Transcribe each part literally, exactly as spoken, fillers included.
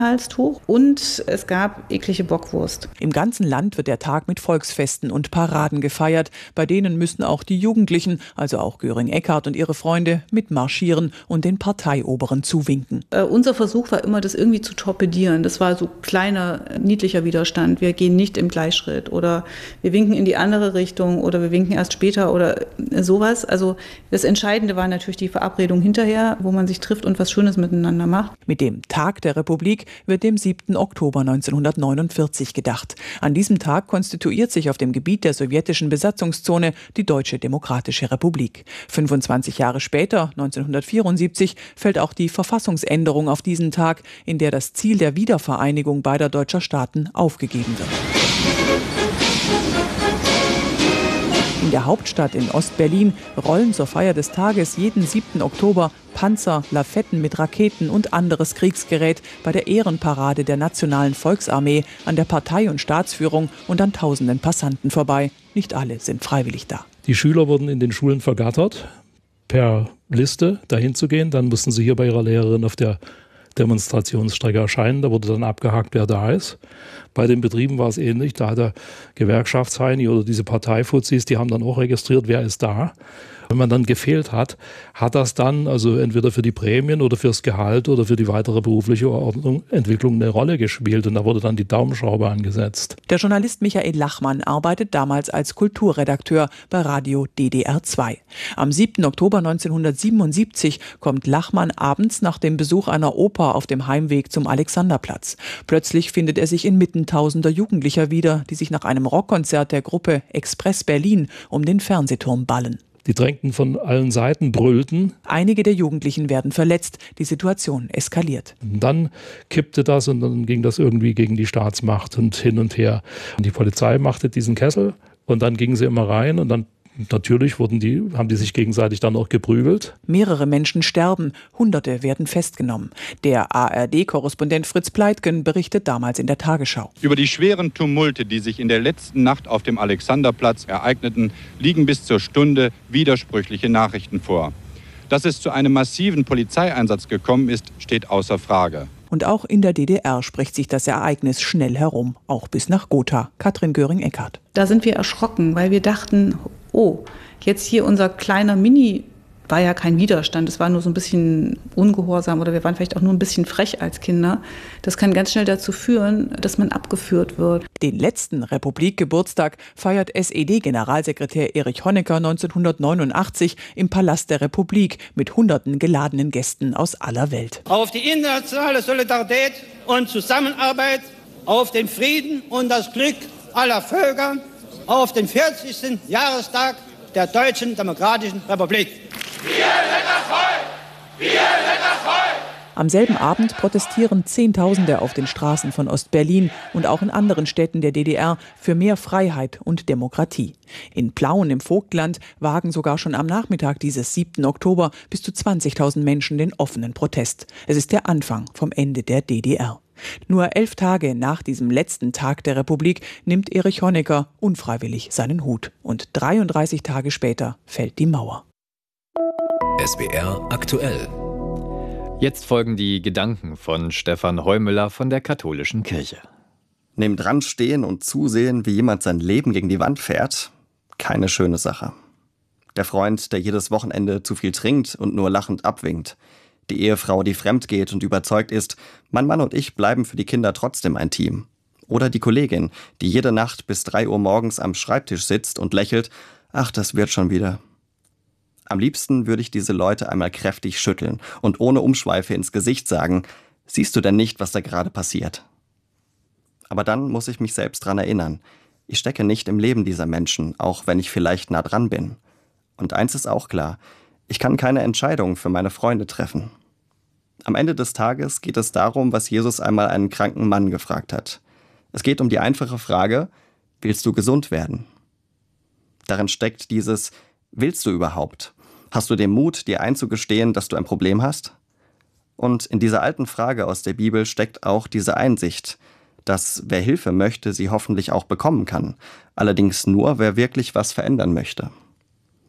Halstuch und es gab eklige Bockwurst. Im ganzen Land wird der Tag mit Volksfesten und Paraden gefeiert. Bei denen müssen auch die Jugendlichen, also auch Göring-Eckardt und ihre Freunde, mitmarschieren und den Parteioberen zuwinken. Äh, unser Versuch war immer, das irgendwie zu torpedieren. Das war so kleiner, niedlicher Widerstand. Wir gehen nicht im Gleichschritt oder wir winken in die andere Richtung oder wir winken erst später oder sowas. Also das Entscheidende war natürlich die Verabredung hinterher, wo man sich trifft und was Schönes miteinander macht. Mit dem Tag der Republik wird dem siebten Oktober neunzehnhundertneunundvierzig gedacht. An diesem Tag konstituiert sich auf dem Gebiet der sowjetischen Besatzungszone die Deutsche Demokratische Republik. fünfundzwanzig Jahre später, neunzehnhundertvierundsiebzig, fällt auch die Verfassungsänderung auf diesen Tag, in der das Ziel der Wiedervereinigung beider deutscher Staaten aufgegeben wird. In der Hauptstadt in Ostberlin rollen zur Feier des Tages jeden siebten Oktober Panzer, Lafetten mit Raketen und anderes Kriegsgerät bei der Ehrenparade der Nationalen Volksarmee an der Partei- und Staatsführung und an tausenden Passanten vorbei. Nicht alle sind freiwillig da. Die Schüler wurden in den Schulen vergattert, per Liste dahin zu gehen. Dann mussten sie hier bei ihrer Lehrerin auf der Demonstrationsstrecke erscheinen. Da wurde dann abgehakt, wer da ist. Bei den Betrieben war es ähnlich. Da hat der Gewerkschaftsheini oder diese Parteifuzis, die haben dann auch registriert, wer ist da. Wenn man dann gefehlt hat, hat das dann also entweder für die Prämien oder fürs Gehalt oder für die weitere berufliche Ordnung, Entwicklung eine Rolle gespielt. Und da wurde dann die Daumenschraube angesetzt. Der Journalist Michael Lachmann arbeitet damals als Kulturredakteur bei Radio D D R zwei. Am siebten Oktober neunzehnhundertsiebenundsiebzig kommt Lachmann abends nach dem Besuch einer Oper auf dem Heimweg zum Alexanderplatz. Plötzlich findet er sich inmitten tausender Jugendlicher wieder, die sich nach einem Rockkonzert der Gruppe Express Berlin um den Fernsehturm ballen. Die drängten von allen Seiten, brüllten. Einige der Jugendlichen werden verletzt. Die Situation eskaliert. Dann kippte das und dann ging das irgendwie gegen die Staatsmacht und hin und her. Und die Polizei machte diesen Kessel und dann gingen sie immer rein und dann natürlich wurden die, haben die sich gegenseitig dann auch geprügelt. Mehrere Menschen sterben, Hunderte werden festgenommen. Der A R D-Korrespondent Fritz Pleitgen berichtet damals in der Tagesschau. Über die schweren Tumulte, die sich in der letzten Nacht auf dem Alexanderplatz ereigneten, liegen bis zur Stunde widersprüchliche Nachrichten vor. Dass es zu einem massiven Polizeieinsatz gekommen ist, steht außer Frage. Und auch in der D D R spricht sich das Ereignis schnell herum, auch bis nach Gotha. Katrin Göring-Eckardt. Da sind wir erschrocken, weil wir dachten, oh, jetzt hier unser kleiner Mini, war ja kein Widerstand, es war nur so ein bisschen ungehorsam oder wir waren vielleicht auch nur ein bisschen frech als Kinder. Das kann ganz schnell dazu führen, dass man abgeführt wird. Den letzten Republikgeburtstag feiert S E D-Generalsekretär Erich Honecker neunzehnhundertneunundachtzig im Palast der Republik mit hunderten geladenen Gästen aus aller Welt. Auf die internationale Solidarität und Zusammenarbeit, auf den Frieden und das Glück aller Völker, auf den vierzigsten Jahrestag der Deutschen Demokratischen Republik. Wir sind das Volk! Wir sind das Volk! Am selben Abend protestieren Zehntausende auf den Straßen von Ostberlin und auch in anderen Städten der D D R für mehr Freiheit und Demokratie. In Plauen im Vogtland wagen sogar schon am Nachmittag dieses siebten Oktober bis zu zwanzigtausend Menschen den offenen Protest. Es ist der Anfang vom Ende der D D R. Nur elf Tage nach diesem letzten Tag der Republik nimmt Erich Honecker unfreiwillig seinen Hut. Und dreiunddreißig Tage später fällt die Mauer. S W R aktuell. Jetzt folgen die Gedanken von Stefan Heumüller von der Katholischen Kirche. Nebendran stehen und zusehen, wie jemand sein Leben gegen die Wand fährt, keine schöne Sache. Der Freund, der jedes Wochenende zu viel trinkt und nur lachend abwinkt. Die Ehefrau, die fremd geht und überzeugt ist, mein Mann und ich bleiben für die Kinder trotzdem ein Team. Oder die Kollegin, die jede Nacht bis drei Uhr morgens am Schreibtisch sitzt und lächelt, ach, das wird schon wieder. Am liebsten würde ich diese Leute einmal kräftig schütteln und ohne Umschweife ins Gesicht sagen, siehst du denn nicht, was da gerade passiert? Aber dann muss ich mich selbst dran erinnern. Ich stecke nicht im Leben dieser Menschen, auch wenn ich vielleicht nah dran bin. Und eins ist auch klar, ich kann keine Entscheidung für meine Freunde treffen. Am Ende des Tages geht es darum, was Jesus einmal einen kranken Mann gefragt hat. Es geht um die einfache Frage, willst du gesund werden? Darin steckt dieses, willst du überhaupt? Hast du den Mut, dir einzugestehen, dass du ein Problem hast? Und in dieser alten Frage aus der Bibel steckt auch diese Einsicht, dass wer Hilfe möchte, sie hoffentlich auch bekommen kann. Allerdings nur, wer wirklich was verändern möchte.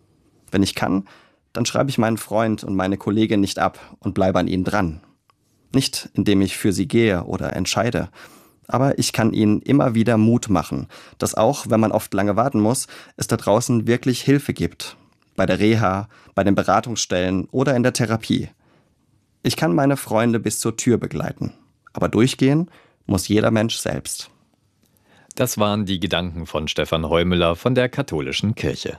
Wenn ich kann, dann schreibe ich meinen Freund und meine Kollegin nicht ab und bleibe an ihnen dran. Nicht, indem ich für sie gehe oder entscheide. Aber ich kann ihnen immer wieder Mut machen, dass auch, wenn man oft lange warten muss, es da draußen wirklich Hilfe gibt. Bei der Reha, bei den Beratungsstellen oder in der Therapie. Ich kann meine Freunde bis zur Tür begleiten. Aber durchgehen muss jeder Mensch selbst. Das waren die Gedanken von Stefan Heumüller von der Katholischen Kirche.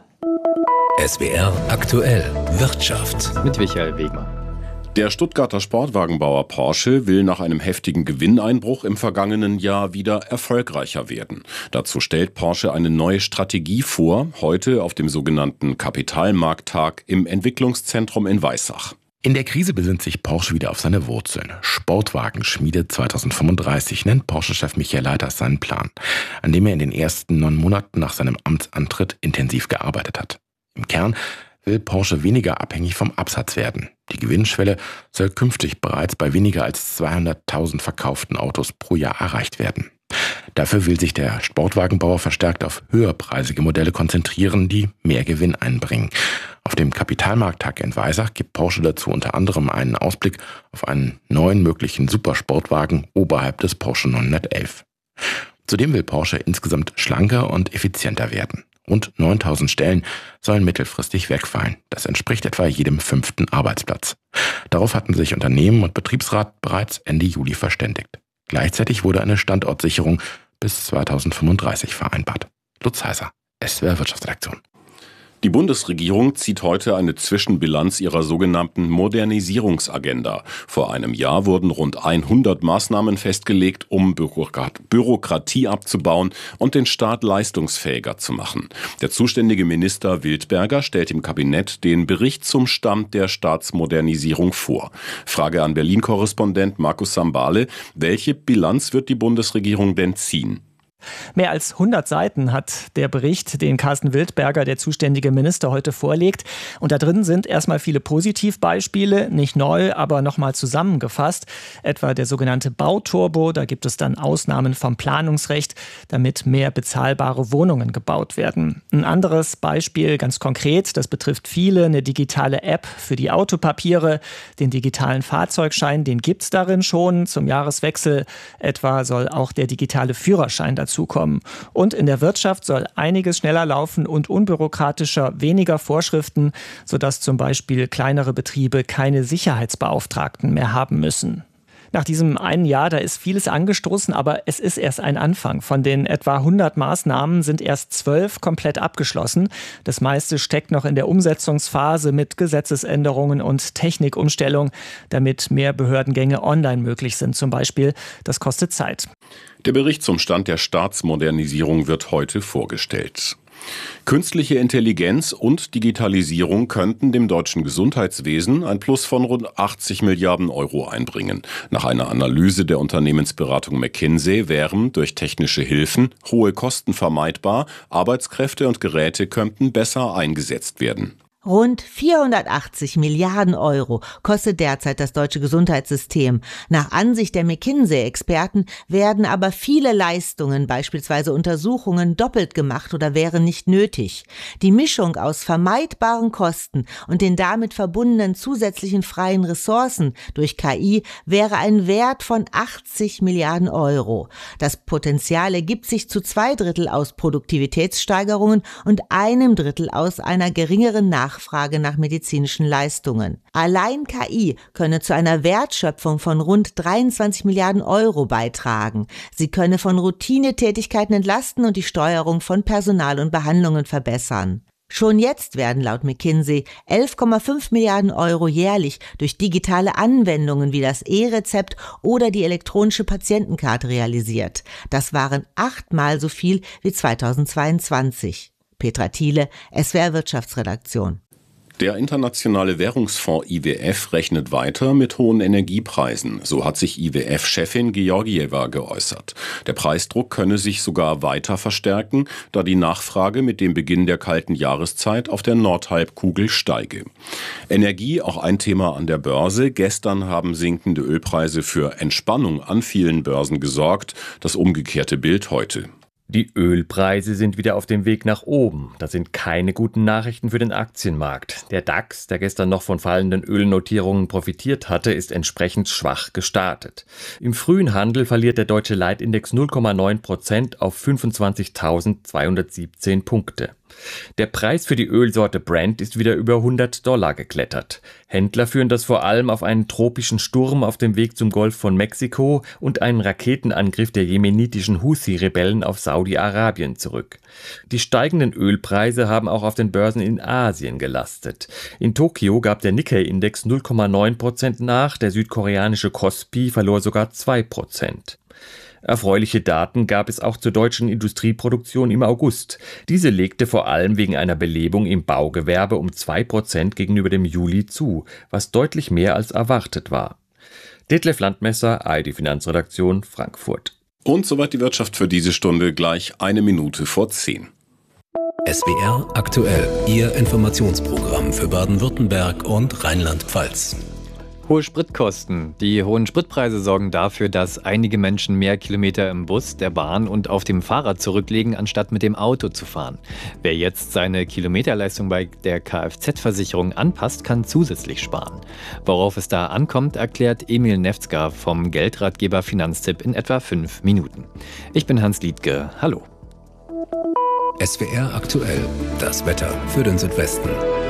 S W R aktuell Wirtschaft Mit Michael Wegmann. Der Stuttgarter Sportwagenbauer Porsche will nach einem heftigen Gewinneinbruch im vergangenen Jahr wieder erfolgreicher werden. Dazu stellt Porsche eine neue Strategie vor, heute auf dem sogenannten Kapitalmarkttag im Entwicklungszentrum in Weissach. In der Krise besinnt sich Porsche wieder auf seine Wurzeln. Sportwagenschmiede zweitausendfünfunddreißig nennt Porsche-Chef Michael Leiters seinen Plan, an dem er in den ersten neun Monaten nach seinem Amtsantritt intensiv gearbeitet hat. Im Kern will Porsche weniger abhängig vom Absatz werden. Die Gewinnschwelle soll künftig bereits bei weniger als zweihunderttausend verkauften Autos pro Jahr erreicht werden. Dafür will sich der Sportwagenbauer verstärkt auf höherpreisige Modelle konzentrieren, die mehr Gewinn einbringen. Auf dem Kapitalmarkttag in Weissach gibt Porsche dazu unter anderem einen Ausblick auf einen neuen möglichen Supersportwagen oberhalb des Porsche neunhundertelf. Zudem will Porsche insgesamt schlanker und effizienter werden. Rund neuntausend Stellen sollen mittelfristig wegfallen. Das entspricht etwa jedem fünften Arbeitsplatz. Darauf hatten sich Unternehmen und Betriebsrat bereits Ende Juli verständigt. Gleichzeitig wurde eine Standortsicherung bis zweitausendfünfunddreißig vereinbart. Lutz Heißer, S W R Wirtschaftsredaktion. Die Bundesregierung zieht heute eine Zwischenbilanz ihrer sogenannten Modernisierungsagenda. Vor einem Jahr wurden rund hundert Maßnahmen festgelegt, um Bürokratie abzubauen und den Staat leistungsfähiger zu machen. Der zuständige Minister Wildberger stellt im Kabinett den Bericht zum Stand der Staatsmodernisierung vor. Frage an Berlin-Korrespondent Markus Sambale: Welche Bilanz wird die Bundesregierung denn ziehen? Mehr als hundert Seiten hat der Bericht, den Carsten Wildberger, der zuständige Minister, heute vorlegt. Und da drin sind erstmal viele Positivbeispiele, nicht neu, aber nochmal zusammengefasst. Etwa der sogenannte Bauturbo, da gibt es dann Ausnahmen vom Planungsrecht, damit mehr bezahlbare Wohnungen gebaut werden. Ein anderes Beispiel, ganz konkret, das betrifft viele, eine digitale App für die Autopapiere. Den digitalen Fahrzeugschein, den gibt es darin schon. Zum Jahreswechsel etwa soll auch der digitale Führerschein dazu zukommen. Und in der Wirtschaft soll einiges schneller laufen und unbürokratischer, weniger Vorschriften, sodass zum Beispiel kleinere Betriebe keine Sicherheitsbeauftragten mehr haben müssen. Nach diesem einen Jahr, da ist vieles angestoßen, aber es ist erst ein Anfang. Von den etwa hundert Maßnahmen sind erst zwölf komplett abgeschlossen. Das meiste steckt noch in der Umsetzungsphase mit Gesetzesänderungen und Technikumstellung, damit mehr Behördengänge online möglich sind zum Beispiel. Das kostet Zeit. Der Bericht zum Stand der Staatsmodernisierung wird heute vorgestellt. Künstliche Intelligenz und Digitalisierung könnten dem deutschen Gesundheitswesen ein Plus von rund achtzig Milliarden Euro einbringen. Nach einer Analyse der Unternehmensberatung McKinsey wären durch technische Hilfen hohe Kosten vermeidbar, Arbeitskräfte und Geräte könnten besser eingesetzt werden. Rund vierhundertachtzig Milliarden Euro kostet derzeit das deutsche Gesundheitssystem. Nach Ansicht der McKinsey-Experten werden aber viele Leistungen, beispielsweise Untersuchungen, doppelt gemacht oder wären nicht nötig. Die Mischung aus vermeidbaren Kosten und den damit verbundenen zusätzlichen freien Ressourcen durch K I wäre ein Wert von achtzig Milliarden Euro. Das Potenzial ergibt sich zu zwei Drittel aus Produktivitätssteigerungen und einem Drittel aus einer geringeren Nachfrage. Nachfrage nach medizinischen Leistungen. Allein K I könne zu einer Wertschöpfung von rund dreiundzwanzig Milliarden Euro beitragen. Sie könne von Routinetätigkeiten entlasten und die Steuerung von Personal und Behandlungen verbessern. Schon jetzt werden laut McKinsey elf Komma fünf Milliarden Euro jährlich durch digitale Anwendungen wie das E-Rezept oder die elektronische Patientenkarte realisiert. Das waren achtmal so viel wie zweitausendzweiundzwanzig. Petra Thiele, S W R Wirtschaftsredaktion. Der Internationale Währungsfonds I W F rechnet weiter mit hohen Energiepreisen. So hat sich I W F-Chefin Georgieva geäußert. Der Preisdruck könne sich sogar weiter verstärken, da die Nachfrage mit dem Beginn der kalten Jahreszeit auf der Nordhalbkugel steige. Energie auch ein Thema an der Börse. Gestern haben sinkende Ölpreise für Entspannung an vielen Börsen gesorgt. Das umgekehrte Bild heute. Die Ölpreise sind wieder auf dem Weg nach oben. Das sind keine guten Nachrichten für den Aktienmarkt. Der DAX, der gestern noch von fallenden Ölnotierungen profitiert hatte, ist entsprechend schwach gestartet. Im frühen Handel verliert der deutsche Leitindex null Komma neun Prozent auf fünfundzwanzigtausendzweihundertsiebzehn Punkte. Der Preis für die Ölsorte Brent ist wieder über hundert Dollar geklettert. Händler führen das vor allem auf einen tropischen Sturm auf dem Weg zum Golf von Mexiko und einen Raketenangriff der jemenitischen Houthi-Rebellen auf Saudi-Arabien zurück. Die steigenden Ölpreise haben auch auf den Börsen in Asien gelastet. In Tokio gab der Nikkei-Index null Komma neun Prozent nach, der südkoreanische Kospi verlor sogar zwei Prozent. Erfreuliche Daten gab es auch zur deutschen Industrieproduktion im August. Diese legte vor allem wegen einer Belebung im Baugewerbe um zwei Prozent gegenüber dem Juli zu, was deutlich mehr als erwartet war. Detlef Landmesser, A R D Finanzredaktion, Frankfurt. Und soweit die Wirtschaft für diese Stunde, gleich eine Minute vor zehn. S W R aktuell, Ihr Informationsprogramm für Baden-Württemberg und Rheinland-Pfalz. Hohe Spritkosten. Die hohen Spritpreise sorgen dafür, dass einige Menschen mehr Kilometer im Bus, der Bahn und auf dem Fahrrad zurücklegen, anstatt mit dem Auto zu fahren. Wer jetzt seine Kilometerleistung bei der Kfz-Versicherung anpasst, kann zusätzlich sparen. Worauf es da ankommt, erklärt Emil Nefzger vom Geldratgeber Finanztipp in etwa fünf Minuten. Ich bin Hans Liedtke. Hallo. S W R aktuell. Das Wetter für den Südwesten.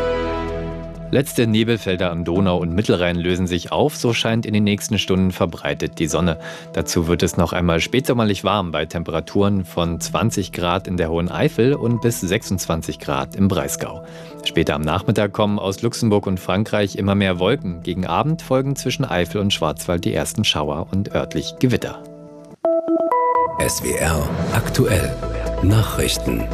Letzte Nebelfelder am Donau- und Mittelrhein lösen sich auf, so scheint in den nächsten Stunden verbreitet die Sonne. Dazu wird es noch einmal spätsommerlich warm bei Temperaturen von zwanzig Grad in der Hohen Eifel und bis sechsundzwanzig Grad im Breisgau. Später am Nachmittag kommen aus Luxemburg und Frankreich immer mehr Wolken. Gegen Abend folgen zwischen Eifel und Schwarzwald die ersten Schauer und örtlich Gewitter. S W R aktuell. Nachrichten.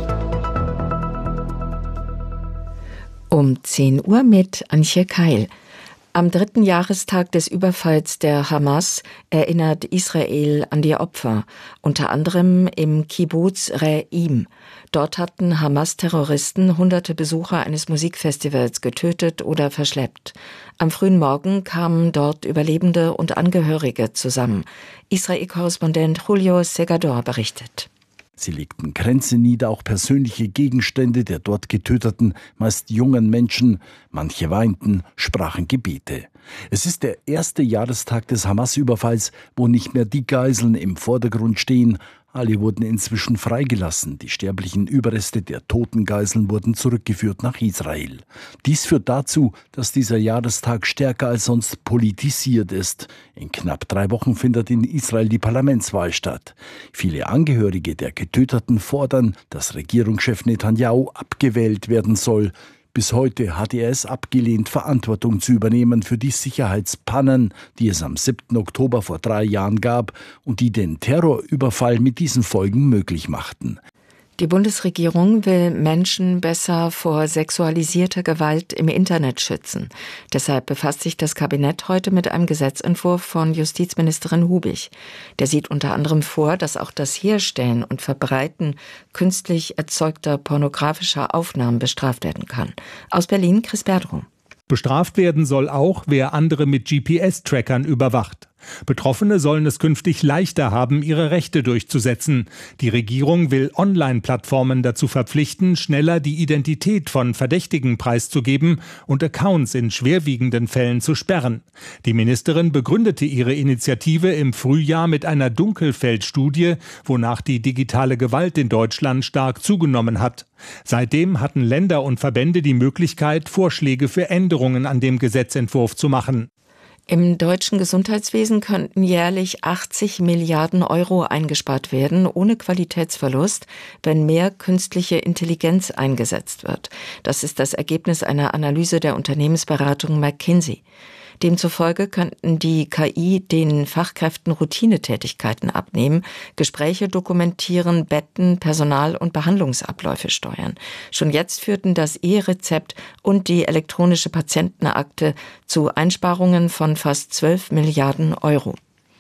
Um zehn Uhr mit Antje Keil. Am dritten Jahrestag des Überfalls der Hamas erinnert Israel an die Opfer, unter anderem im Kibbuz Re'im. Dort hatten Hamas-Terroristen hunderte Besucher eines Musikfestivals getötet oder verschleppt. Am frühen Morgen kamen dort Überlebende und Angehörige zusammen. Israel-Korrespondent Julio Segador berichtet. Sie legten Kränze nieder, auch persönliche Gegenstände der dort getöteten, meist jungen Menschen. Manche weinten, sprachen Gebete. Es ist der erste Jahrestag des Hamas-Überfalls, wo nicht mehr die Geiseln im Vordergrund stehen. Alle wurden inzwischen freigelassen. Die sterblichen Überreste der toten Geiseln wurden zurückgeführt nach Israel. Dies führt dazu, dass dieser Jahrestag stärker als sonst politisiert ist. In knapp drei Wochen findet in Israel die Parlamentswahl statt. Viele Angehörige der Getöteten fordern, dass Regierungschef Netanyahu abgewählt werden soll. Bis heute hatte er es abgelehnt, Verantwortung zu übernehmen für die Sicherheitspannen, die es am siebten Oktober vor drei Jahren gab und die den Terrorüberfall mit diesen Folgen möglich machten. Die Bundesregierung will Menschen besser vor sexualisierter Gewalt im Internet schützen. Deshalb befasst sich das Kabinett heute mit einem Gesetzentwurf von Justizministerin Hubig. Der sieht unter anderem vor, dass auch das Herstellen und Verbreiten künstlich erzeugter pornografischer Aufnahmen bestraft werden kann. Aus Berlin, Chris Berdrum. Bestraft werden soll auch, wer andere mit G P S-Trackern überwacht. Betroffene sollen es künftig leichter haben, ihre Rechte durchzusetzen. Die Regierung will Online-Plattformen dazu verpflichten, schneller die Identität von Verdächtigen preiszugeben und Accounts in schwerwiegenden Fällen zu sperren. Die Ministerin begründete ihre Initiative im Frühjahr mit einer Dunkelfeldstudie, wonach die digitale Gewalt in Deutschland stark zugenommen hat. Seitdem hatten Länder und Verbände die Möglichkeit, Vorschläge für Änderungen an dem Gesetzentwurf zu machen. Im deutschen Gesundheitswesen könnten jährlich achtzig Milliarden Euro eingespart werden, ohne Qualitätsverlust, wenn mehr künstliche Intelligenz eingesetzt wird. Das ist das Ergebnis einer Analyse der Unternehmensberatung McKinsey. Demzufolge könnten die K I den Fachkräften Routinetätigkeiten abnehmen, Gespräche dokumentieren, Betten, Personal- und Behandlungsabläufe steuern. Schon jetzt führten das E-Rezept und die elektronische Patientenakte zu Einsparungen von fast zwölf Milliarden Euro.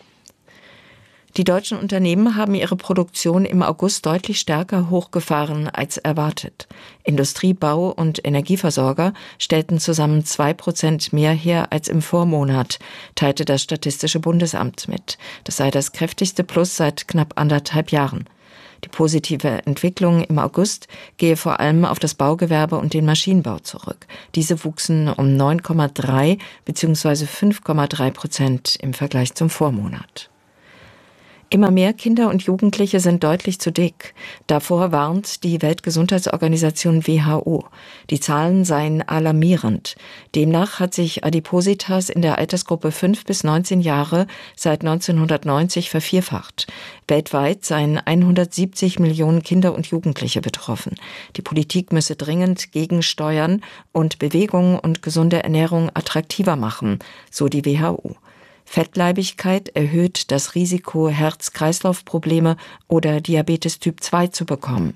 Die deutschen Unternehmen haben ihre Produktion im August deutlich stärker hochgefahren als erwartet. Industrie, Bau und Energieversorger stellten zusammen zwei Prozent mehr her als im Vormonat, teilte das Statistische Bundesamt mit. Das sei das kräftigste Plus seit knapp anderthalb Jahren. Die positive Entwicklung im August gehe vor allem auf das Baugewerbe und den Maschinenbau zurück. Diese wuchsen um neun Komma drei bzw. fünf Komma drei Prozent im Vergleich zum Vormonat. Immer mehr Kinder und Jugendliche sind deutlich zu dick. Davor warnt die Weltgesundheitsorganisation W H O. Die Zahlen seien alarmierend. Demnach hat sich Adipositas in der Altersgruppe fünf bis neunzehn Jahre seit neunzehnhundertneunzig vervierfacht. Weltweit seien hundertsiebzig Millionen Kinder und Jugendliche betroffen. Die Politik müsse dringend gegensteuern und Bewegung und gesunde Ernährung attraktiver machen, so die W H O. Fettleibigkeit erhöht das Risiko, Herz-Kreislauf-Probleme oder Diabetes Typ zwei zu bekommen.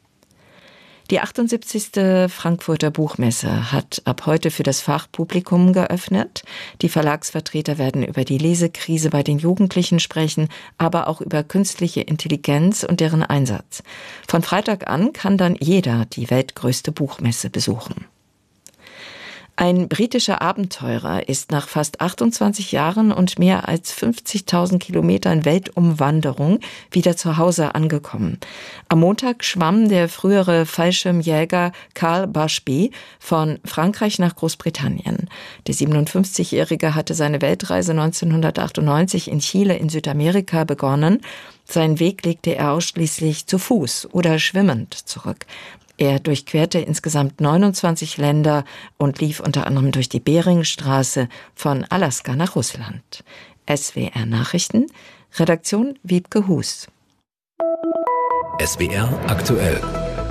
Die achtundsiebzigste Frankfurter Buchmesse hat ab heute für das Fachpublikum geöffnet. Die Verlagsvertreter werden über die Lesekrise bei den Jugendlichen sprechen, aber auch über künstliche Intelligenz und deren Einsatz. Von Freitag an kann dann jeder die weltgrößte Buchmesse besuchen. Ein britischer Abenteurer ist nach fast achtundzwanzig Jahren und mehr als fünfzigtausend Kilometern Weltumwanderung wieder zu Hause angekommen. Am Montag schwamm der frühere Fallschirmjäger Carl Bashby von Frankreich nach Großbritannien. Der siebenundfünfzigjährige hatte seine Weltreise neunzehnhundertachtundneunzig in Chile in Südamerika begonnen. Seinen Weg legte er ausschließlich zu Fuß oder schwimmend zurück. Er durchquerte insgesamt neunundzwanzig Länder und lief unter anderem durch die Beringstraße von Alaska nach Russland. S W R Nachrichten, Redaktion Wiebke Hus. S W R aktuell.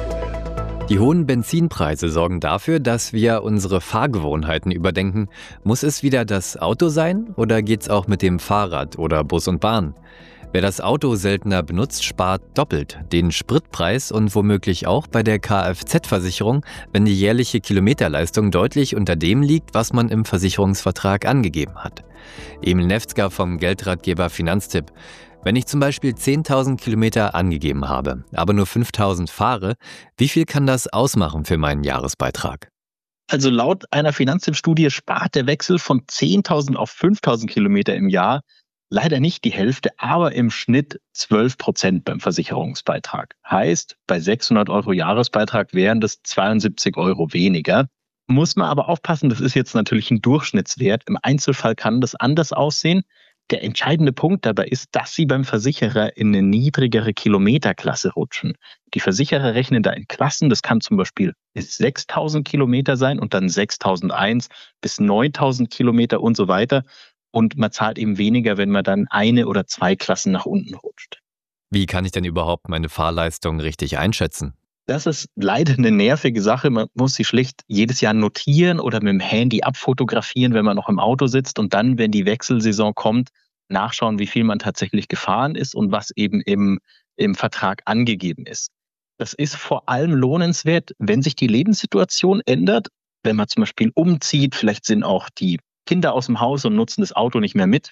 Die hohen Benzinpreise sorgen dafür, dass wir unsere Fahrgewohnheiten überdenken. Muss es wieder das Auto sein oder geht's auch mit dem Fahrrad oder Bus und Bahn? Wer das Auto seltener benutzt, spart doppelt den Spritpreis und womöglich auch bei der Kfz-Versicherung, wenn die jährliche Kilometerleistung deutlich unter dem liegt, was man im Versicherungsvertrag angegeben hat. Emil Nefzger vom Geldratgeber Finanztipp. Wenn ich zum Beispiel zehntausend Kilometer angegeben habe, aber nur fünftausend fahre, wie viel kann das ausmachen für meinen Jahresbeitrag? Also laut einer Finanztipp-Studie spart der Wechsel von zehntausend auf fünftausend Kilometer im Jahr leider nicht die Hälfte, aber im Schnitt zwölf Prozent beim Versicherungsbeitrag. Heißt, bei sechshundert Euro Jahresbeitrag wären das zweiundsiebzig Euro weniger. Muss man aber aufpassen, das ist jetzt natürlich ein Durchschnittswert. Im Einzelfall kann das anders aussehen. Der entscheidende Punkt dabei ist, dass Sie beim Versicherer in eine niedrigere Kilometerklasse rutschen. Die Versicherer rechnen da in Klassen, das kann zum Beispiel bis sechstausend Kilometer sein und dann sechstausendeins bis neuntausend Kilometer und so weiter. Und man zahlt eben weniger, wenn man dann eine oder zwei Klassen nach unten rutscht. Wie kann ich denn überhaupt meine Fahrleistung richtig einschätzen? Das ist leider eine nervige Sache. Man muss sie schlicht jedes Jahr notieren oder mit dem Handy abfotografieren, wenn man noch im Auto sitzt. Und dann, wenn die Wechselsaison kommt, nachschauen, wie viel man tatsächlich gefahren ist und was eben im, im Vertrag angegeben ist. Das ist vor allem lohnenswert, wenn sich die Lebenssituation ändert. Wenn man zum Beispiel umzieht, vielleicht sind auch die Kinder aus dem Haus und nutzen das Auto nicht mehr mit.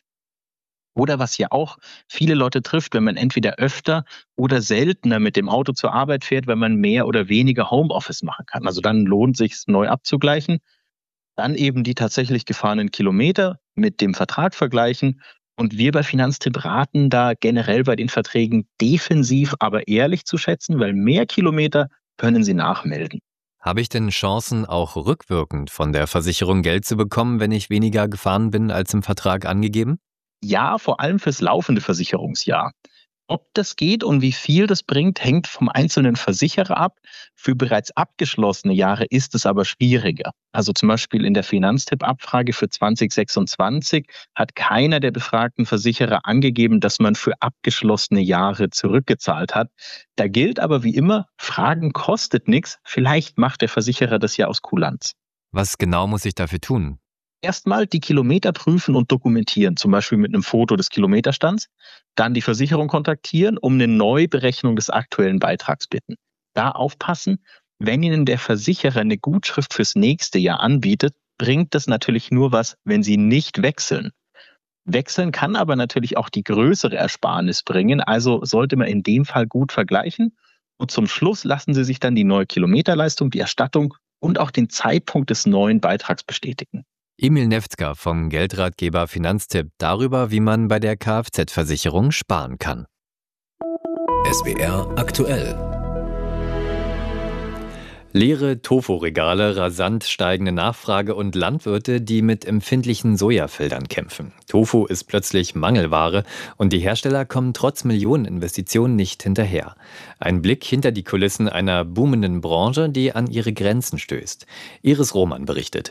Oder was ja auch viele Leute trifft, wenn man entweder öfter oder seltener mit dem Auto zur Arbeit fährt, wenn man mehr oder weniger Homeoffice machen kann. Also dann lohnt es sich, neu abzugleichen. Dann eben die tatsächlich gefahrenen Kilometer mit dem Vertrag vergleichen. Und wir bei Finanztipp raten da generell bei den Verträgen defensiv, aber ehrlich zu schätzen, weil mehr Kilometer können Sie nachmelden. Habe ich denn Chancen, auch rückwirkend von der Versicherung Geld zu bekommen, wenn ich weniger gefahren bin als im Vertrag angegeben? Ja, vor allem fürs laufende Versicherungsjahr. Ob das geht und wie viel das bringt, hängt vom einzelnen Versicherer ab. Für bereits abgeschlossene Jahre ist es aber schwieriger. Also zum Beispiel in der Finanztipp-Abfrage für zwanzig sechsundzwanzig hat keiner der befragten Versicherer angegeben, dass man für abgeschlossene Jahre zurückgezahlt hat. Da gilt aber wie immer, Fragen kostet nichts. Vielleicht macht der Versicherer das ja aus Kulanz. Was genau muss ich dafür tun? Erstmal die Kilometer prüfen und dokumentieren, zum Beispiel mit einem Foto des Kilometerstands. Dann die Versicherung kontaktieren, um eine Neuberechnung des aktuellen Beitrags bitten. Da aufpassen, wenn Ihnen der Versicherer eine Gutschrift fürs nächste Jahr anbietet, bringt das natürlich nur was, wenn Sie nicht wechseln. Wechseln kann aber natürlich auch die größere Ersparnis bringen, also sollte man in dem Fall gut vergleichen. Und zum Schluss lassen Sie sich dann die neue Kilometerleistung, die Erstattung und auch den Zeitpunkt des neuen Beitrags bestätigen. Emil Nefzger vom Geldratgeber Finanztipp darüber, wie man bei der Kfz-Versicherung sparen kann. S W R aktuell. Leere Tofu-Regale, rasant steigende Nachfrage und Landwirte, die mit empfindlichen Sojafeldern kämpfen. Tofu ist plötzlich Mangelware und die Hersteller kommen trotz Millioneninvestitionen nicht hinterher. Ein Blick hinter die Kulissen einer boomenden Branche, die an ihre Grenzen stößt. Iris Roman berichtet.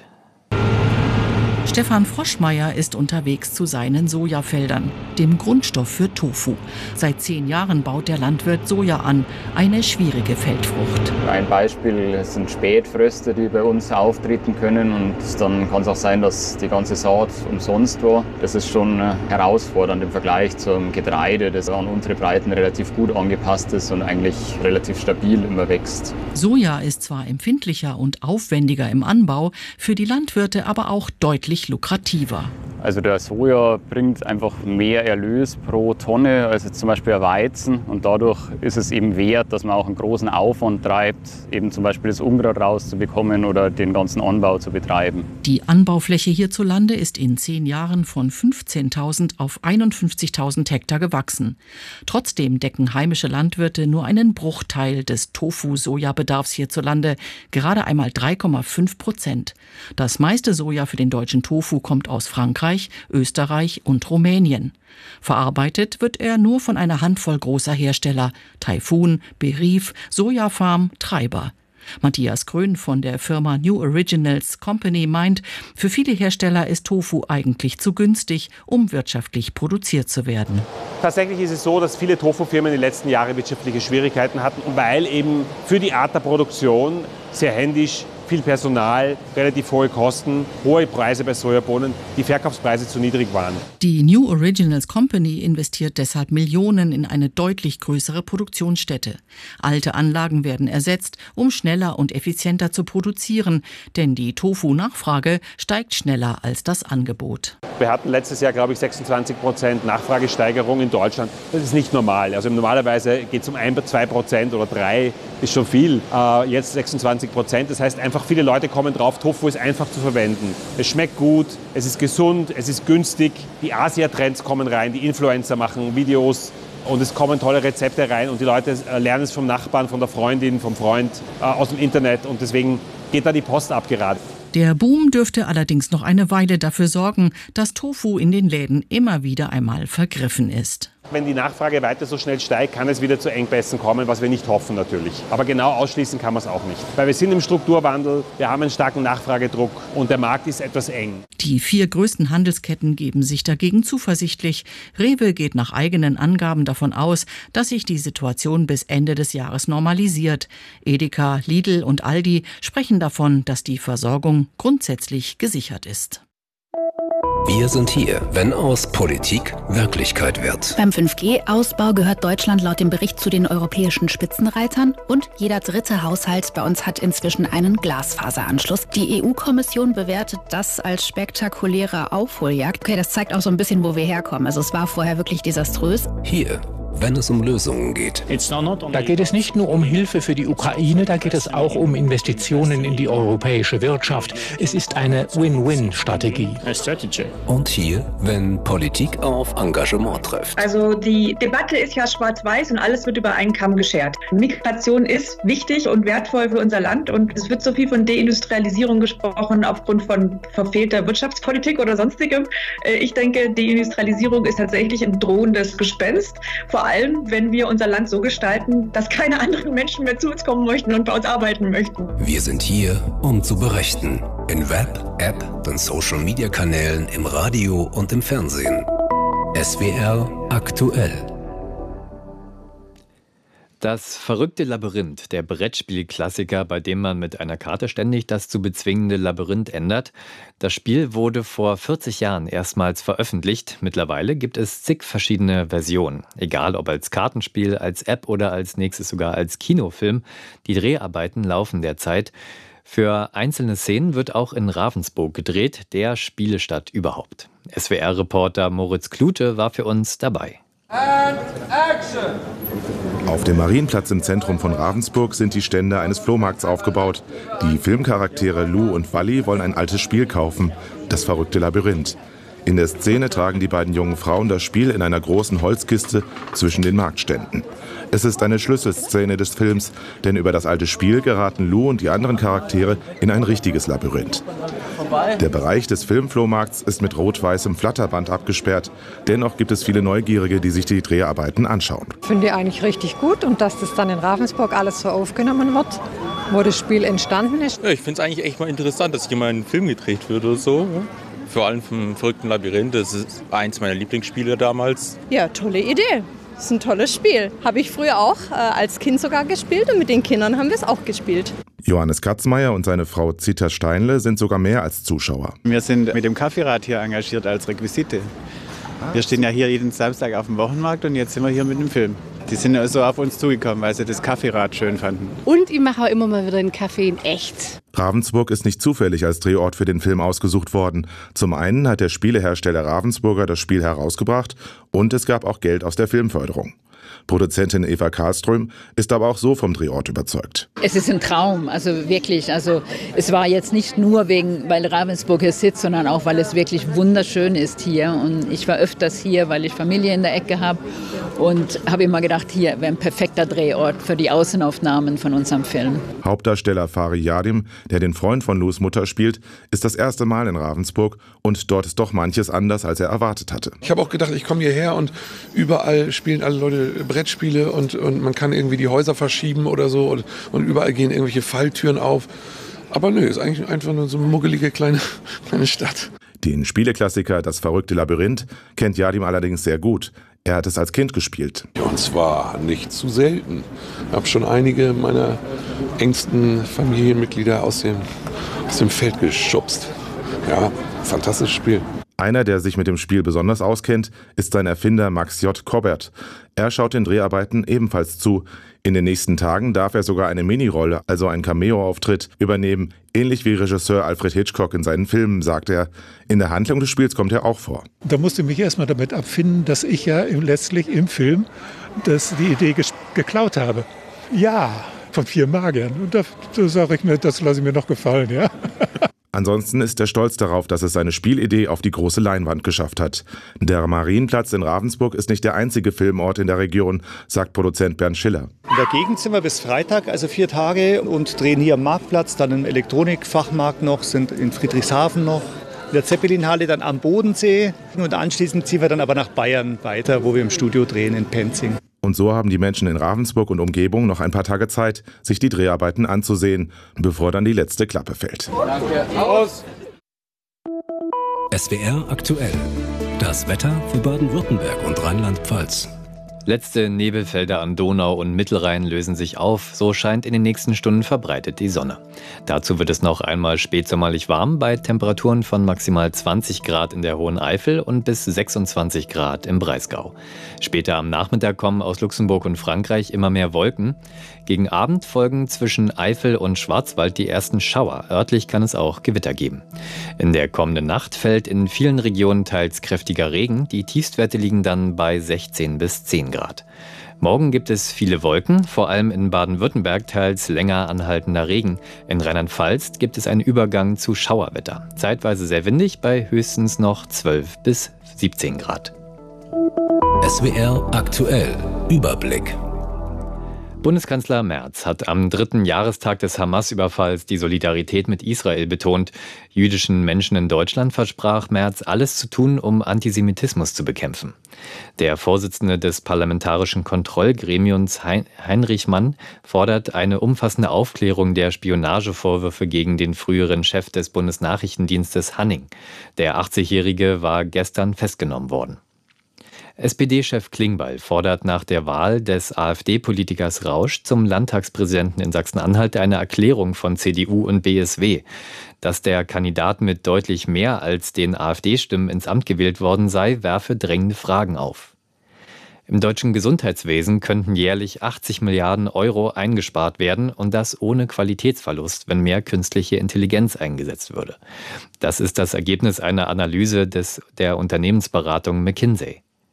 Stefan Froschmeier ist unterwegs zu seinen Sojafeldern, dem Grundstoff für Tofu. Seit zehn Jahren baut der Landwirt Soja an, eine schwierige Feldfrucht. Ein Beispiel sind Spätfröste, die bei uns auftreten können. Und dann kann es auch sein, dass die ganze Saat umsonst war. Das ist schon herausfordernd im Vergleich zum Getreide, das an unsere Breiten relativ gut angepasst ist und eigentlich relativ stabil immer wächst. Soja ist zwar empfindlicher und aufwendiger im Anbau, für die Landwirte aber auch deutlich lukrativer. Also der Soja bringt einfach mehr Erlös pro Tonne als zum Beispiel ein Weizen. Und dadurch ist es eben wert, dass man auch einen großen Aufwand treibt, eben zum Beispiel das Unkraut rauszubekommen oder den ganzen Anbau zu betreiben. Die Anbaufläche hierzulande ist in zehn Jahren von fünfzehntausend auf einundfünfzigtausend Hektar gewachsen. Trotzdem decken heimische Landwirte nur einen Bruchteil des Tofu-Sojabedarfs hierzulande, gerade einmal drei Komma fünf Prozent. Das meiste Soja für den deutschen Tofu kommt aus Frankreich, Österreich und Rumänien. Verarbeitet wird er nur von einer Handvoll großer Hersteller: Taifun, Berief, Sojafarm, Treiber. Matthias Grön von der Firma New Originals Company meint, für viele Hersteller ist Tofu eigentlich zu günstig, um wirtschaftlich produziert zu werden. Tatsächlich ist es so, dass viele Tofu-Firmen in den letzten Jahren wirtschaftliche Schwierigkeiten hatten, weil eben für die Art der Produktion sehr händisch, viel Personal, relativ hohe Kosten, hohe Preise bei Sojabohnen, die Verkaufspreise zu niedrig waren. Die New Originals Company investiert deshalb Millionen in eine deutlich größere Produktionsstätte. Alte Anlagen werden ersetzt, um schneller und effizienter zu produzieren, denn die Tofu-Nachfrage steigt schneller als das Angebot. Wir hatten letztes Jahr, glaube ich, sechsundzwanzig Prozent Nachfragesteigerung in Deutschland. Das ist nicht normal. Also normalerweise geht es um ein, zwei Prozent oder drei, ist schon viel. Äh, jetzt sechsundzwanzig Prozent. Das heißt einfach, viele Leute kommen drauf, Tofu ist einfach zu verwenden. Es schmeckt gut, es ist gesund, es ist günstig. Die Asia-Trends kommen rein, die Influencer machen Videos und es kommen tolle Rezepte rein und die Leute lernen es vom Nachbarn, von der Freundin, vom Freund, äh, aus dem Internet und deswegen geht da die Post ab gerade. Der Boom dürfte allerdings noch eine Weile dafür sorgen, dass Tofu in den Läden immer wieder einmal vergriffen ist. Wenn die Nachfrage weiter so schnell steigt, kann es wieder zu Engpässen kommen, was wir nicht hoffen natürlich. Aber genau ausschließen kann man es auch nicht. Weil wir sind im Strukturwandel, wir haben einen starken Nachfragedruck und der Markt ist etwas eng. Die vier größten Handelsketten geben sich dagegen zuversichtlich. Rewe geht nach eigenen Angaben davon aus, dass sich die Situation bis Ende des Jahres normalisiert. Edeka, Lidl und Aldi sprechen davon, dass die Versorgung grundsätzlich gesichert ist. Wir sind hier, wenn aus Politik Wirklichkeit wird. Beim fünf G Ausbau gehört Deutschland laut dem Bericht zu den europäischen Spitzenreitern und jeder dritte Haushalt bei uns hat inzwischen einen Glasfaseranschluss. Die E U-Kommission bewertet das als spektakuläre Aufholjagd. Okay, das zeigt auch so ein bisschen, wo wir herkommen. Also es war vorher wirklich desaströs. Hier, wenn es um Lösungen geht. Da geht es nicht nur um Hilfe für die Ukraine, da geht es auch um Investitionen in die europäische Wirtschaft. Es ist eine Win-Win-Strategie. Und hier, wenn Politik auf Engagement trifft. Also die Debatte ist ja schwarz-weiß und alles wird über einen Kamm geschert. Migration ist wichtig und wertvoll für unser Land und es wird so viel von Deindustrialisierung gesprochen aufgrund von verfehlter Wirtschaftspolitik oder sonstigem. Ich denke, Deindustrialisierung ist tatsächlich ein drohendes Gespenst. Vor allem, wenn wir unser Land so gestalten, dass keine anderen Menschen mehr zu uns kommen möchten und bei uns arbeiten möchten. Wir sind hier, um zu berichten. In Web, App, den Social-Media-Kanälen, im Radio und im Fernsehen. S W R aktuell. Das verrückte Labyrinth, der Brettspielklassiker, bei dem man mit einer Karte ständig das zu bezwingende Labyrinth ändert. Das Spiel wurde vor vierzig Jahren erstmals veröffentlicht. Mittlerweile gibt es zig verschiedene Versionen. Egal ob als Kartenspiel, als App oder als nächstes sogar als Kinofilm. Die Dreharbeiten laufen derzeit. Für einzelne Szenen wird auch in Ravensburg gedreht, der Spielestadt überhaupt. S W R-Reporter Moritz Klute war für uns dabei. And action! Auf dem Marienplatz im Zentrum von Ravensburg sind die Stände eines Flohmarkts aufgebaut. Die Filmcharaktere Lou und Wally wollen ein altes Spiel kaufen, das verrückte Labyrinth. In der Szene tragen die beiden jungen Frauen das Spiel in einer großen Holzkiste zwischen den Marktständen. Es ist eine Schlüsselszene des Films, denn über das alte Spiel geraten Lou und die anderen Charaktere in ein richtiges Labyrinth. Der Bereich des Filmflohmarkts ist mit rot-weißem Flatterband abgesperrt. Dennoch gibt es viele Neugierige, die sich die Dreharbeiten anschauen. Ich finde eigentlich richtig gut und dass das dann in Ravensburg alles so aufgenommen wird, wo das Spiel entstanden ist. Ja, ich finde es eigentlich echt mal interessant, dass hier mal ein Film gedreht wird oder so. Vor allem vom verrückten Labyrinth, das ist eins meiner Lieblingsspiele damals. Ja, tolle Idee. Das ist ein tolles Spiel. Habe ich früher auch äh, als Kind sogar gespielt und mit den Kindern haben wir es auch gespielt. Johannes Katzmeier und seine Frau Zita Steinle sind sogar mehr als Zuschauer. Wir sind mit dem Kaffeerad hier engagiert als Requisite. Wir stehen ja hier jeden Samstag auf dem Wochenmarkt und jetzt sind wir hier mit dem Film. Die sind also auf uns zugekommen, weil sie das Kaffeerad schön fanden. Und ich mache auch immer mal wieder einen Kaffee in echt. Ravensburg ist nicht zufällig als Drehort für den Film ausgesucht worden. Zum einen hat der Spielehersteller Ravensburger das Spiel herausgebracht und es gab auch Geld aus der Filmförderung. Produzentin Eva Karlström ist aber auch so vom Drehort überzeugt. Es ist ein Traum, also wirklich. Also es war jetzt nicht nur wegen, weil Ravensburg hier sitzt, sondern auch, weil es wirklich wunderschön ist hier. Und ich war öfters hier, weil ich Familie in der Ecke habe und habe immer gedacht, hier wäre ein perfekter Drehort für die Außenaufnahmen von unserem Film. Hauptdarsteller Fari Yadim, der den Freund von Lous Mutter spielt, ist das erste Mal in Ravensburg und dort ist doch manches anders, als er erwartet hatte. Ich habe auch gedacht, ich komme hierher und überall spielen alle Leute Brettspiele und, und man kann irgendwie die Häuser verschieben oder so und, und überall gehen irgendwelche Falltüren auf. Aber nö, ist eigentlich einfach nur so eine muggelige kleine, kleine Stadt. Den Spieleklassiker Das verrückte Labyrinth kennt Yadim allerdings sehr gut. Er hat es als Kind gespielt. Ja, und zwar nicht zu selten. Ich habe schon einige meiner engsten Familienmitglieder aus dem, aus dem Feld geschubst. Ja, fantastisches Spiel. Einer, der sich mit dem Spiel besonders auskennt, ist sein Erfinder Max J. Kobbert. Er schaut den Dreharbeiten ebenfalls zu. In den nächsten Tagen darf er sogar eine Minirolle, also einen Cameo-Auftritt, übernehmen. Ähnlich wie Regisseur Alfred Hitchcock in seinen Filmen, sagt er. In der Handlung des Spiels kommt er auch vor. Da musste ich mich erstmal damit abfinden, dass ich ja letztlich im Film das, die Idee ges- geklaut habe. Ja, von vier Magiern. Und da, da sage ich mir, das lasse ich mir noch gefallen, ja. Ansonsten ist er stolz darauf, dass es seine Spielidee auf die große Leinwand geschafft hat. Der Marienplatz in Ravensburg ist nicht der einzige Filmort in der Region, sagt Produzent Bernd Schiller. In der Gegend sind wir bis Freitag, also vier Tage, und drehen hier am Marktplatz, dann im Elektronikfachmarkt noch, sind in Friedrichshafen noch, in der Zeppelinhalle dann am Bodensee und anschließend ziehen wir dann aber nach Bayern weiter, wo wir im Studio drehen in Penzing. Und so haben die Menschen in Ravensburg und Umgebung noch ein paar Tage Zeit, sich die Dreharbeiten anzusehen, bevor dann die letzte Klappe fällt. Danke. Aus. S W R aktuell. Das Wetter für Baden-Württemberg und Rheinland-Pfalz. Letzte Nebelfelder an Donau und Mittelrhein lösen sich auf, so scheint in den nächsten Stunden verbreitet die Sonne. Dazu wird es noch einmal spätsommerlich warm bei Temperaturen von maximal zwanzig Grad in der Hohen Eifel und bis sechsundzwanzig Grad im Breisgau. Später am Nachmittag kommen aus Luxemburg und Frankreich immer mehr Wolken. Gegen Abend folgen zwischen Eifel und Schwarzwald die ersten Schauer. Örtlich kann es auch Gewitter geben. In der kommenden Nacht fällt in vielen Regionen teils kräftiger Regen. Die Tiefstwerte liegen dann bei sechzehn bis zehn Grad. Morgen gibt es viele Wolken, vor allem in Baden-Württemberg teils länger anhaltender Regen. In Rheinland-Pfalz gibt es einen Übergang zu Schauerwetter. Zeitweise sehr windig, bei höchstens noch zwölf bis siebzehn Grad. S W R aktuell. Überblick. Bundeskanzler Merz hat am dritten Jahrestag des Hamas-Überfalls die Solidarität mit Israel betont. Jüdischen Menschen in Deutschland versprach Merz, alles zu tun, um Antisemitismus zu bekämpfen. Der Vorsitzende des Parlamentarischen Kontrollgremiums Heinrich Mann fordert eine umfassende Aufklärung der Spionagevorwürfe gegen den früheren Chef des Bundesnachrichtendienstes Hanning. Der achtzigjährige war gestern festgenommen worden. S P D-Chef Klingbeil fordert nach der Wahl des AfD-Politikers Rausch zum Landtagspräsidenten in Sachsen-Anhalt eine Erklärung von C D U und B S W. Dass der Kandidat mit deutlich mehr als den AfD-Stimmen ins Amt gewählt worden sei, werfe drängende Fragen auf. Im deutschen Gesundheitswesen könnten jährlich achtzig Milliarden Euro eingespart werden und das ohne Qualitätsverlust, wenn mehr künstliche Intelligenz eingesetzt würde. Das ist das Ergebnis einer Analyse des, der Unternehmensberatung McKinsey.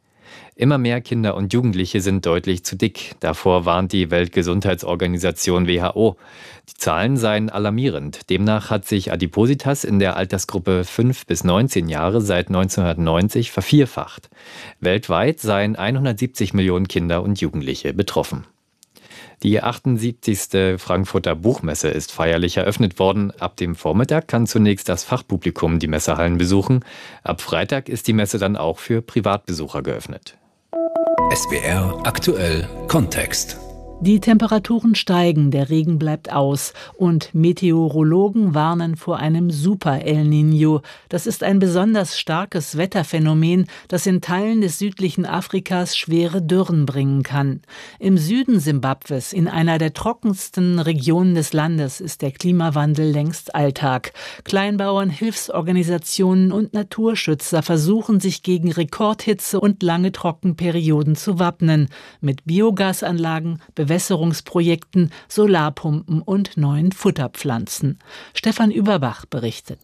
Immer mehr Kinder und Jugendliche sind deutlich zu dick. Davor warnt die Weltgesundheitsorganisation W H O. Die Zahlen seien alarmierend. Demnach hat sich Adipositas in der Altersgruppe fünf bis neunzehn Jahre seit neunzehnhundertneunzig vervierfacht. Weltweit seien hundertsiebzig Millionen Kinder und Jugendliche betroffen. Die achtundsiebzigste Frankfurter Buchmesse ist feierlich eröffnet worden. Ab dem Vormittag kann zunächst das Fachpublikum die Messehallen besuchen. Ab Freitag ist die Messe dann auch für Privatbesucher geöffnet. S W R aktuell Kontext. Die Temperaturen steigen, der Regen bleibt aus und Meteorologen warnen vor einem Super-El Niño. Das ist ein besonders starkes Wetterphänomen, das in Teilen des südlichen Afrikas schwere Dürren bringen kann. Im Süden Simbabwes, in einer der trockensten Regionen des Landes, ist der Klimawandel längst Alltag. Kleinbauern, Hilfsorganisationen und Naturschützer versuchen sich gegen Rekordhitze und lange Trockenperioden zu wappnen. Mit Biogasanlagen, Bewässerungsprojekten, Solarpumpen und neuen Futterpflanzen. Stefan Überbach berichtet.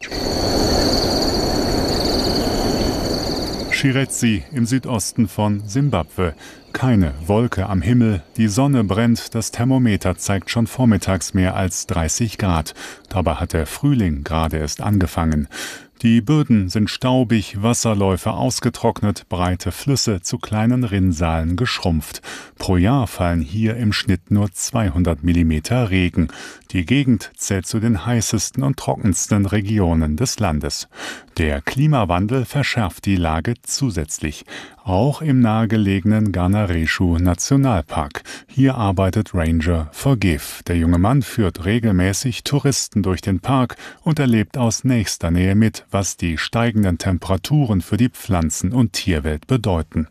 Chirezi im Südosten von Simbabwe. Keine Wolke am Himmel, die Sonne brennt, das Thermometer zeigt schon vormittags mehr als dreißig Grad. Dabei hat der Frühling gerade erst angefangen. Die Böden sind staubig, Wasserläufe ausgetrocknet, breite Flüsse zu kleinen Rinnsalen geschrumpft. Pro Jahr fallen hier im Schnitt nur zweihundert Millimeter Regen. Die Gegend zählt zu den heißesten und trockensten Regionen des Landes. Der Klimawandel verschärft die Lage zusätzlich. Auch im nahegelegenen Ganareshu Nationalpark. Hier arbeitet Ranger Forgive. Der junge Mann führt regelmäßig Touristen durch den Park und erlebt aus nächster Nähe mit, was die steigenden Temperaturen für die Pflanzen- und Tierwelt bedeuten.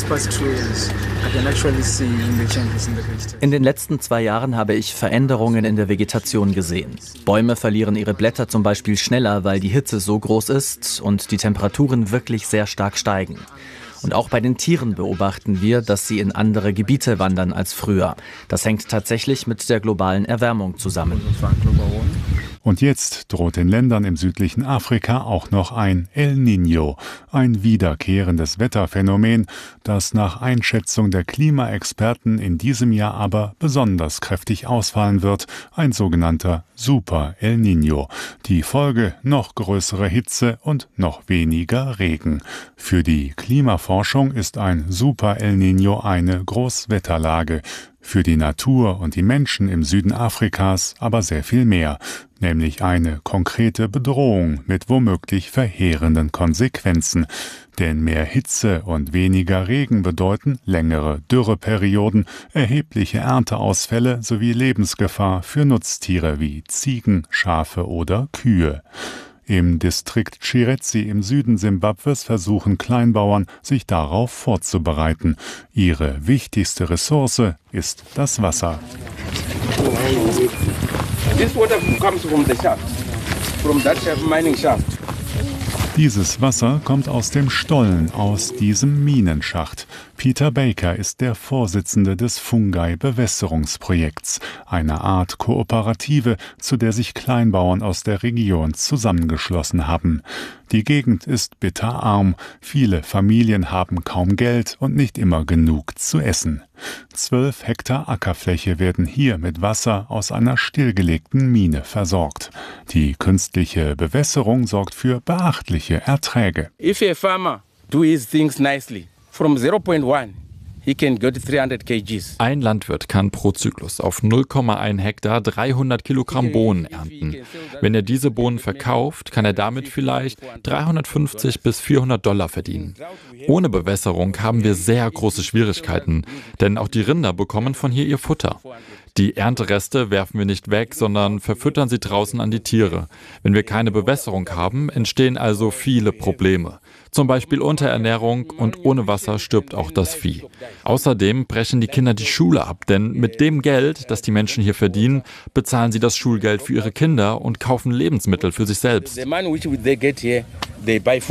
In den letzten zwei Jahren habe ich Veränderungen in der Vegetation gesehen. Bäume verlieren ihre Blätter zum Beispiel schneller, weil die Hitze so groß ist und die Temperaturen wirklich sehr stark steigen. Und auch bei den Tieren beobachten wir, dass sie in andere Gebiete wandern als früher. Das hängt tatsächlich mit der globalen Erwärmung zusammen. Und jetzt droht den Ländern im südlichen Afrika auch noch ein El Niño, ein wiederkehrendes Wetterphänomen, das nach Einschätzung der Klimaexperten in diesem Jahr aber besonders kräftig ausfallen wird, ein sogenannter Super El Niño. Die Folge: noch größere Hitze und noch weniger Regen. Für die Klimaforschung ist ein Super El Niño eine Großwetterlage. Für die Natur und die Menschen im Süden Afrikas aber sehr viel mehr, nämlich eine konkrete Bedrohung mit womöglich verheerenden Konsequenzen. Denn mehr Hitze und weniger Regen bedeuten längere Dürreperioden, erhebliche Ernteausfälle sowie Lebensgefahr für Nutztiere wie Ziegen, Schafe oder Kühe. Im Distrikt Chirezi im Süden Simbabwes versuchen Kleinbauern, sich darauf vorzubereiten. Ihre wichtigste Ressource ist das Wasser. This water comes from the shaft, from that mining shaft. Dieses Wasser kommt aus dem Stollen, aus diesem Minenschacht. Peter Baker ist der Vorsitzende des Fungai-Bewässerungsprojekts, einer Art Kooperative, zu der sich Kleinbauern aus der Region zusammengeschlossen haben. Die Gegend ist bitterarm, viele Familien haben kaum Geld und nicht immer genug zu essen. Zwölf Hektar Ackerfläche werden hier mit Wasser aus einer stillgelegten Mine versorgt. Die künstliche Bewässerung sorgt für beachtliche Erträge. If a farmer do his things nicely, from zero point one, he can get three hundred kilograms. Ein Landwirt kann pro Zyklus auf null Komma eins Hektar dreihundert Kilogramm Bohnen ernten. Wenn er diese Bohnen verkauft, kann er damit vielleicht dreihundertfünfzig bis vierhundert Dollar verdienen. Ohne Bewässerung haben wir sehr große Schwierigkeiten, denn auch die Rinder bekommen von hier ihr Futter. Die Erntereste werfen wir nicht weg, sondern verfüttern sie draußen an die Tiere. Wenn wir keine Bewässerung haben, entstehen also viele Probleme. Zum Beispiel Unterernährung, und ohne Wasser stirbt auch das Vieh. Außerdem brechen die Kinder die Schule ab, denn mit dem Geld, das die Menschen hier verdienen, bezahlen sie das Schulgeld für ihre Kinder und kaufen Lebensmittel für sich selbst. The money which they get here, they buy food.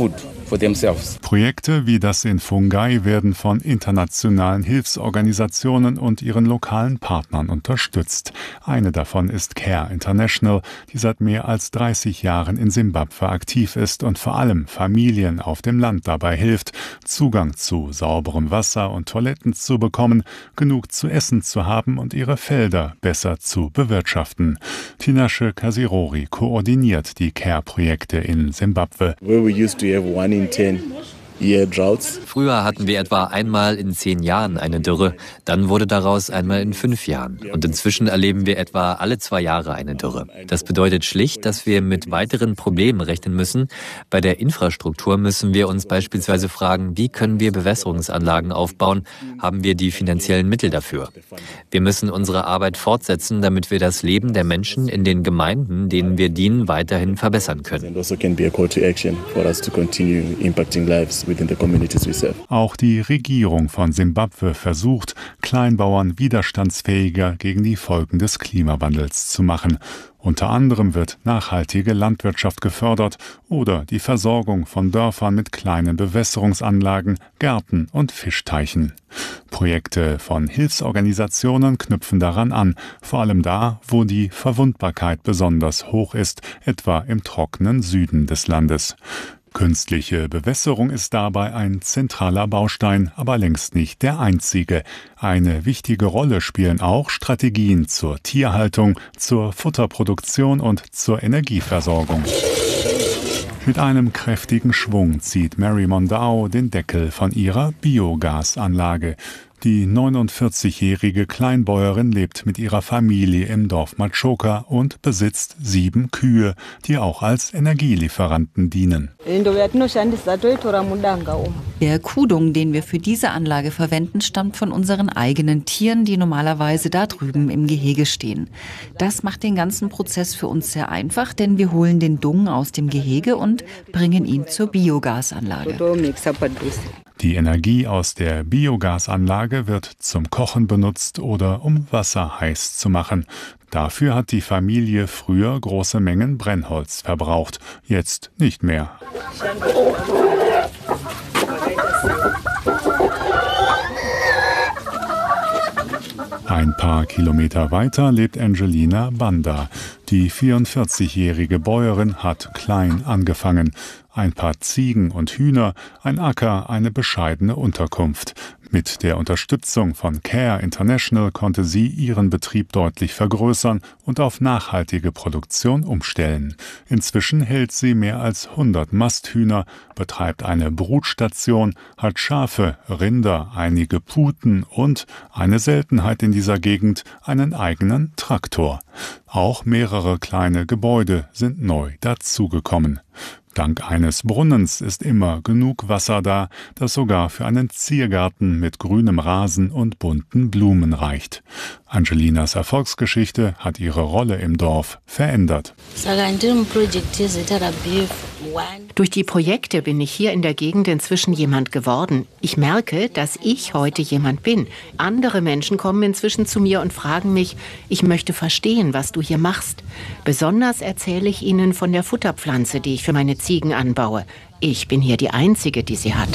for themselves. Projekte wie das in Fungai werden von internationalen Hilfsorganisationen und ihren lokalen Partnern unterstützt. Eine davon ist Care International, die seit mehr als dreißig Jahren in Simbabwe aktiv ist und vor allem Familien auf dem Land dabei hilft, Zugang zu sauberem Wasser und Toiletten zu bekommen, genug zu essen zu haben und ihre Felder besser zu bewirtschaften. Tinashe Kasirori koordiniert die Care-Projekte in Simbabwe. Where we used to have one in ten year droughts. Früher hatten wir etwa einmal in zehn Jahren eine Dürre, dann wurde daraus einmal in fünf Jahren. Und inzwischen erleben wir etwa alle zwei Jahre eine Dürre. Das bedeutet schlicht, dass wir mit weiteren Problemen rechnen müssen. Bei der Infrastruktur müssen wir uns beispielsweise fragen, wie können wir Bewässerungsanlagen aufbauen? Haben wir die finanziellen Mittel dafür? Wir müssen unsere Arbeit fortsetzen, damit wir das Leben der Menschen in den Gemeinden, denen wir dienen, weiterhin verbessern können. Auch die Regierung von Simbabwe versucht, Kleinbauern widerstandsfähiger gegen die Folgen des Klimawandels zu machen. Unter anderem wird nachhaltige Landwirtschaft gefördert oder die Versorgung von Dörfern mit kleinen Bewässerungsanlagen, Gärten und Fischteichen. Projekte von Hilfsorganisationen knüpfen daran an, vor allem da, wo die Verwundbarkeit besonders hoch ist, etwa im trockenen Süden des Landes. Künstliche Bewässerung ist dabei ein zentraler Baustein, aber längst nicht der einzige. Eine wichtige Rolle spielen auch Strategien zur Tierhaltung, zur Futterproduktion und zur Energieversorgung. Mit einem kräftigen Schwung zieht Mary Mondao den Deckel von ihrer Biogasanlage. Die neunundvierzigjährige Kleinbäuerin lebt mit ihrer Familie im Dorf Machoka und besitzt sieben Kühe, die auch als Energielieferanten dienen. Der Kuhdung, den wir für diese Anlage verwenden, stammt von unseren eigenen Tieren, die normalerweise da drüben im Gehege stehen. Das macht den ganzen Prozess für uns sehr einfach, denn wir holen den Dung aus dem Gehege und bringen ihn zur Biogasanlage. Die Energie aus der Biogasanlage wird zum Kochen benutzt oder um Wasser heiß zu machen. Dafür hat die Familie früher große Mengen Brennholz verbraucht, jetzt nicht mehr. Ein paar Kilometer weiter lebt Angelina Banda. Die vierundvierzigjährige Bäuerin hat klein angefangen. Ein paar Ziegen und Hühner, ein Acker, eine bescheidene Unterkunft. Mit der Unterstützung von Care International konnte sie ihren Betrieb deutlich vergrößern und auf nachhaltige Produktion umstellen. Inzwischen hält sie mehr als hundert Masthühner, betreibt eine Brutstation, hat Schafe, Rinder, einige Puten und, eine Seltenheit in dieser Gegend, einen eigenen Traktor. Auch mehrere kleine Gebäude sind neu dazugekommen. Dank eines Brunnens ist immer genug Wasser da, das sogar für einen Ziergarten mit grünem Rasen und bunten Blumen reicht. Angelinas Erfolgsgeschichte hat ihre Rolle im Dorf verändert. Durch die Projekte bin ich hier in der Gegend inzwischen jemand geworden. Ich merke, dass ich heute jemand bin. Andere Menschen kommen inzwischen zu mir und fragen mich, ich möchte verstehen, was du hier machst. Besonders erzähle ich ihnen von der Futterpflanze, die ich für meine Ziegen anbaue. Ich bin hier die Einzige, die sie hat.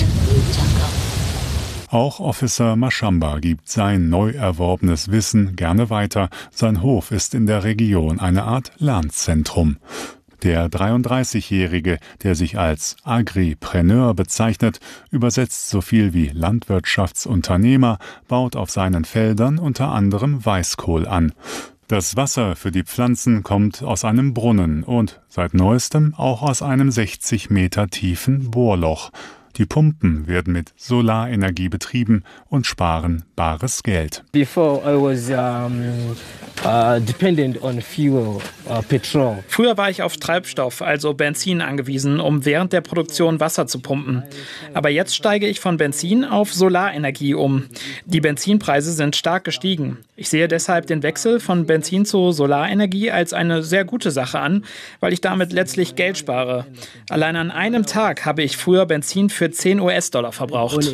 Auch Officer Mashamba gibt sein neu erworbenes Wissen gerne weiter. Sein Hof ist in der Region eine Art Lernzentrum. Der dreiunddreißigjährige, der sich als Agripreneur bezeichnet, übersetzt so viel wie Landwirtschaftsunternehmer, baut auf seinen Feldern unter anderem Weißkohl an. Das Wasser für die Pflanzen kommt aus einem Brunnen und seit neuestem auch aus einem sechzig Meter tiefen Bohrloch. Die Pumpen werden mit Solarenergie betrieben und sparen bares Geld. Before I was um, uh, dependent on fuel, uh, petrol. Früher war ich auf Treibstoff, also Benzin angewiesen, um während der Produktion Wasser zu pumpen. Aber jetzt steige ich von Benzin auf Solarenergie um. Die Benzinpreise sind stark gestiegen. Ich sehe deshalb den Wechsel von Benzin zu Solarenergie als eine sehr gute Sache an, weil ich damit letztlich Geld spare. Allein an einem Tag habe ich früher Benzin für zehn US-Dollar verbraucht.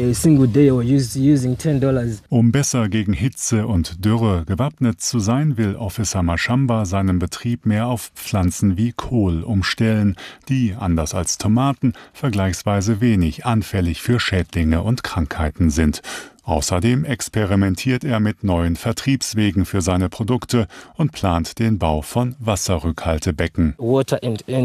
Um besser gegen Hitze und Dürre gewappnet zu sein, will Officer Mashamba seinen Betrieb bald mehr auf Pflanzen wie Kohl umstellen, die, anders als Tomaten, vergleichsweise wenig anfällig für Schädlinge und Krankheiten sind. Außerdem experimentiert er mit neuen Vertriebswegen für seine Produkte und plant den Bau von Wasserrückhaltebecken. Wasser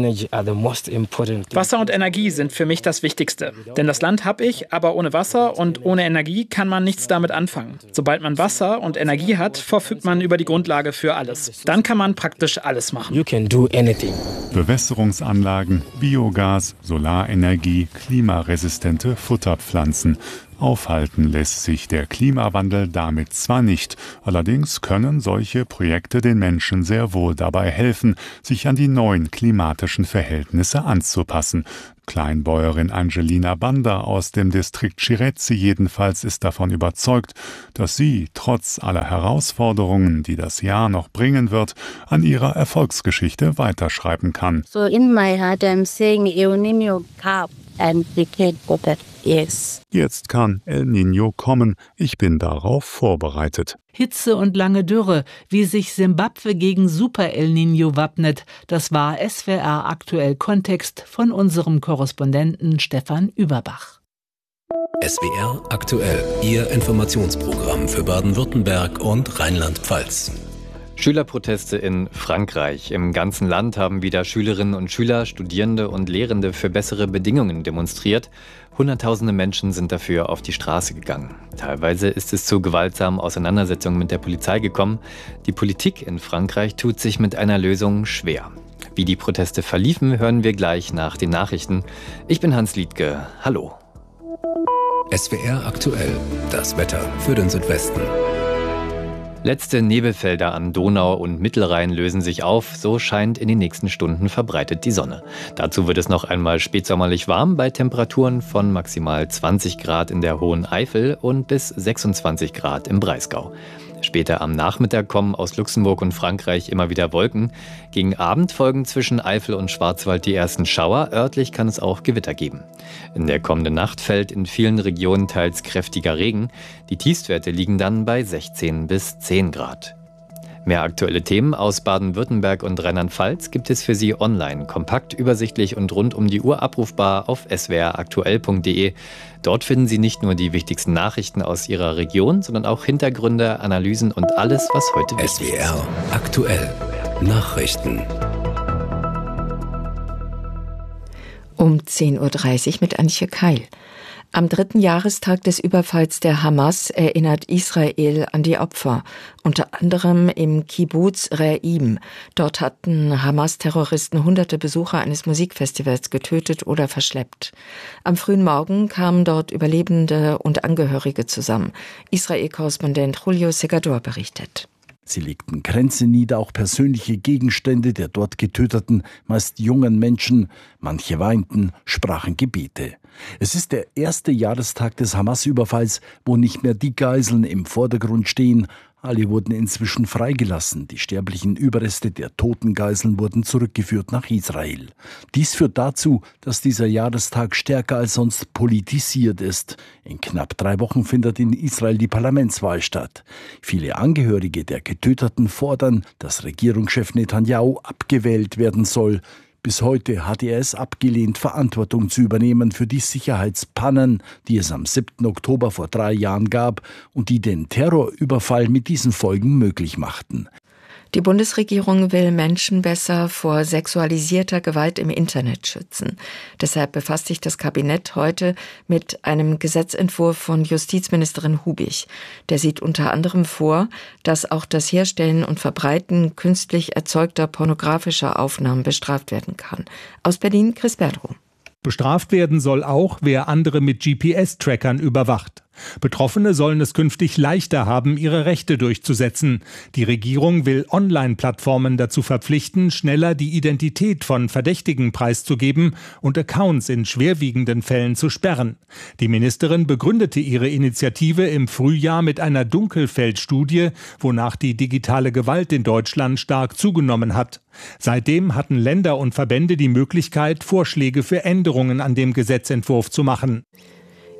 und Energie sind für mich das Wichtigste. Denn das Land habe ich, aber ohne Wasser und ohne Energie kann man nichts damit anfangen. Sobald man Wasser und Energie hat, verfügt man über die Grundlage für alles. Dann kann man praktisch alles machen. You can do anything. Bewässerungsanlagen, Biogas, Solarenergie, klimaresistente Futterpflanzen. Aufhalten lässt sich der Klimawandel damit zwar nicht, allerdings können solche Projekte den Menschen sehr wohl dabei helfen, sich an die neuen klimatischen Verhältnisse anzupassen. Kleinbäuerin Angelina Banda aus dem Distrikt Scirecci jedenfalls ist davon überzeugt, dass sie, trotz aller Herausforderungen, die das Jahr noch bringen wird, an ihrer Erfolgsgeschichte weiterschreiben kann. So in my heart I'm saying El Niño come and we can go back. Yes. Jetzt kann El Niño kommen. Ich bin darauf vorbereitet. Hitze und lange Dürre, wie sich Simbabwe gegen Super El Niño wappnet, das war S W R aktuell Kontext von unserem Korrespondenten Stefan Überbach. S W R aktuell, Ihr Informationsprogramm für Baden-Württemberg und Rheinland-Pfalz. Schülerproteste in Frankreich. Im ganzen Land haben wieder Schülerinnen und Schüler, Studierende und Lehrende für bessere Bedingungen demonstriert. Hunderttausende Menschen sind dafür auf die Straße gegangen. Teilweise ist es zu gewaltsamen Auseinandersetzungen mit der Polizei gekommen. Die Politik in Frankreich tut sich mit einer Lösung schwer. Wie die Proteste verliefen, hören wir gleich nach den Nachrichten. Ich bin Hans Liedtke. Hallo. S W R aktuell. Das Wetter für den Südwesten. Letzte Nebelfelder an Donau und Mittelrhein lösen sich auf, so scheint in den nächsten Stunden verbreitet die Sonne. Dazu wird es noch einmal spätsommerlich warm bei Temperaturen von maximal zwanzig Grad in der Hohen Eifel und bis sechsundzwanzig Grad im Breisgau. Später am Nachmittag kommen aus Luxemburg und Frankreich immer wieder Wolken. Gegen Abend folgen zwischen Eifel und Schwarzwald die ersten Schauer. Örtlich kann es auch Gewitter geben. In der kommenden Nacht fällt in vielen Regionen teils kräftiger Regen. Die Tiefstwerte liegen dann bei sechzehn bis zehn Grad. Mehr aktuelle Themen aus Baden-Württemberg und Rheinland-Pfalz gibt es für Sie online, kompakt, übersichtlich und rund um die Uhr abrufbar auf s w r aktuell punkt d e. Dort finden Sie nicht nur die wichtigsten Nachrichten aus Ihrer Region, sondern auch Hintergründe, Analysen und alles, was heute wichtig ist. S W R aktuell Nachrichten. Um zehn Uhr dreißig mit Antje Keil. Am dritten Jahrestag des Überfalls der Hamas erinnert Israel an die Opfer, unter anderem im Kibbuz Re'im. Dort hatten Hamas-Terroristen hunderte Besucher eines Musikfestivals getötet oder verschleppt. Am frühen Morgen kamen dort Überlebende und Angehörige zusammen. Israel-Korrespondent Julio Segador berichtet. Sie legten Kränze nieder, auch persönliche Gegenstände der dort Getöteten, meist jungen Menschen. Manche weinten, sprachen Gebete. Es ist der erste Jahrestag des Hamas-Überfalls, wo nicht mehr die Geiseln im Vordergrund stehen. Alle wurden inzwischen freigelassen. Die sterblichen Überreste der toten Geiseln wurden zurückgeführt nach Israel. Dies führt dazu, dass dieser Jahrestag stärker als sonst politisiert ist. In knapp drei Wochen findet in Israel die Parlamentswahl statt. Viele Angehörige der Getöteten fordern, dass Regierungschef Netanyahu abgewählt werden soll. Bis heute hatte er es abgelehnt, Verantwortung zu übernehmen für die Sicherheitspannen, die es am siebten Oktober vor drei Jahren gab und die den Terrorüberfall mit diesen Folgen möglich machten. Die Bundesregierung will Menschen besser vor sexualisierter Gewalt im Internet schützen. Deshalb befasst sich das Kabinett heute mit einem Gesetzentwurf von Justizministerin Hubich. Der sieht unter anderem vor, dass auch das Herstellen und Verbreiten künstlich erzeugter pornografischer Aufnahmen bestraft werden kann. Aus Berlin, Chris Berdrow. Bestraft werden soll auch, wer andere mit G P S-Trackern überwacht. Betroffene sollen es künftig leichter haben, ihre Rechte durchzusetzen. Die Regierung will Online-Plattformen dazu verpflichten, schneller die Identität von Verdächtigen preiszugeben und Accounts in schwerwiegenden Fällen zu sperren. Die Ministerin begründete ihre Initiative im Frühjahr mit einer Dunkelfeld-Studie, wonach die digitale Gewalt in Deutschland stark zugenommen hat. Seitdem hatten Länder und Verbände die Möglichkeit, Vorschläge für Änderungen an dem Gesetzentwurf zu machen.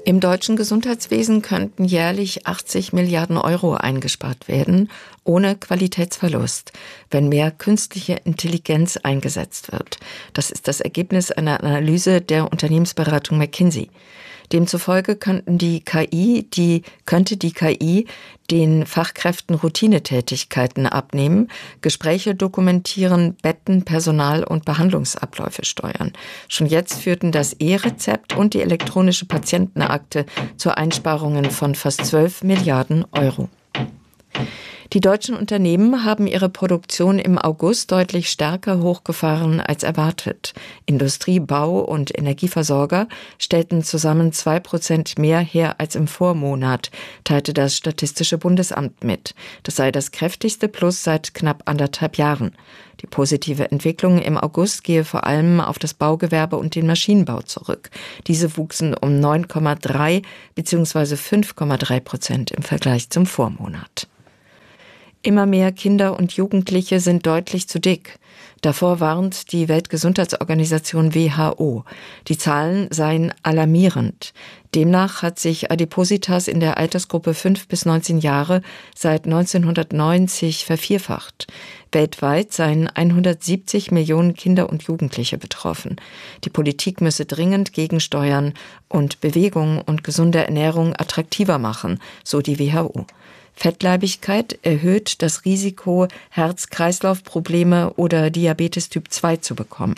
Im deutschen Gesundheitswesen könnten jährlich achtzig Milliarden Euro eingespart werden, ohne Qualitätsverlust, wenn mehr künstliche Intelligenz eingesetzt wird. Das ist das Ergebnis einer Analyse der Unternehmensberatung McKinsey. Demzufolge könnten die K I, die, könnte die K I den Fachkräften Routinetätigkeiten abnehmen, Gespräche dokumentieren, Betten, Personal und Behandlungsabläufe steuern. Schon jetzt führten das E-Rezept und die elektronische Patientenakte zu Einsparungen von fast zwölf Milliarden Euro. Die deutschen Unternehmen haben ihre Produktion im August deutlich stärker hochgefahren als erwartet. Industrie, Bau und Energieversorger stellten zusammen zwei Prozent mehr her als im Vormonat, teilte das Statistische Bundesamt mit. Das sei das kräftigste Plus seit knapp anderthalb Jahren. Die positive Entwicklung im August gehe vor allem auf das Baugewerbe und den Maschinenbau zurück. Diese wuchsen um neun Komma drei bzw. fünf Komma drei Prozent im Vergleich zum Vormonat. Immer mehr Kinder und Jugendliche sind deutlich zu dick. Davor warnt die Weltgesundheitsorganisation W H O. Die Zahlen seien alarmierend. Demnach hat sich Adipositas in der Altersgruppe fünf bis neunzehn Jahre seit neunzehnhundertneunzig vervierfacht. Weltweit seien hundertsiebzig Millionen Kinder und Jugendliche betroffen. Die Politik müsse dringend gegensteuern und Bewegung und gesunde Ernährung attraktiver machen, so die W H O. Fettleibigkeit erhöht das Risiko, Herz-Kreislauf-Probleme oder Diabetes Typ zwei zu bekommen.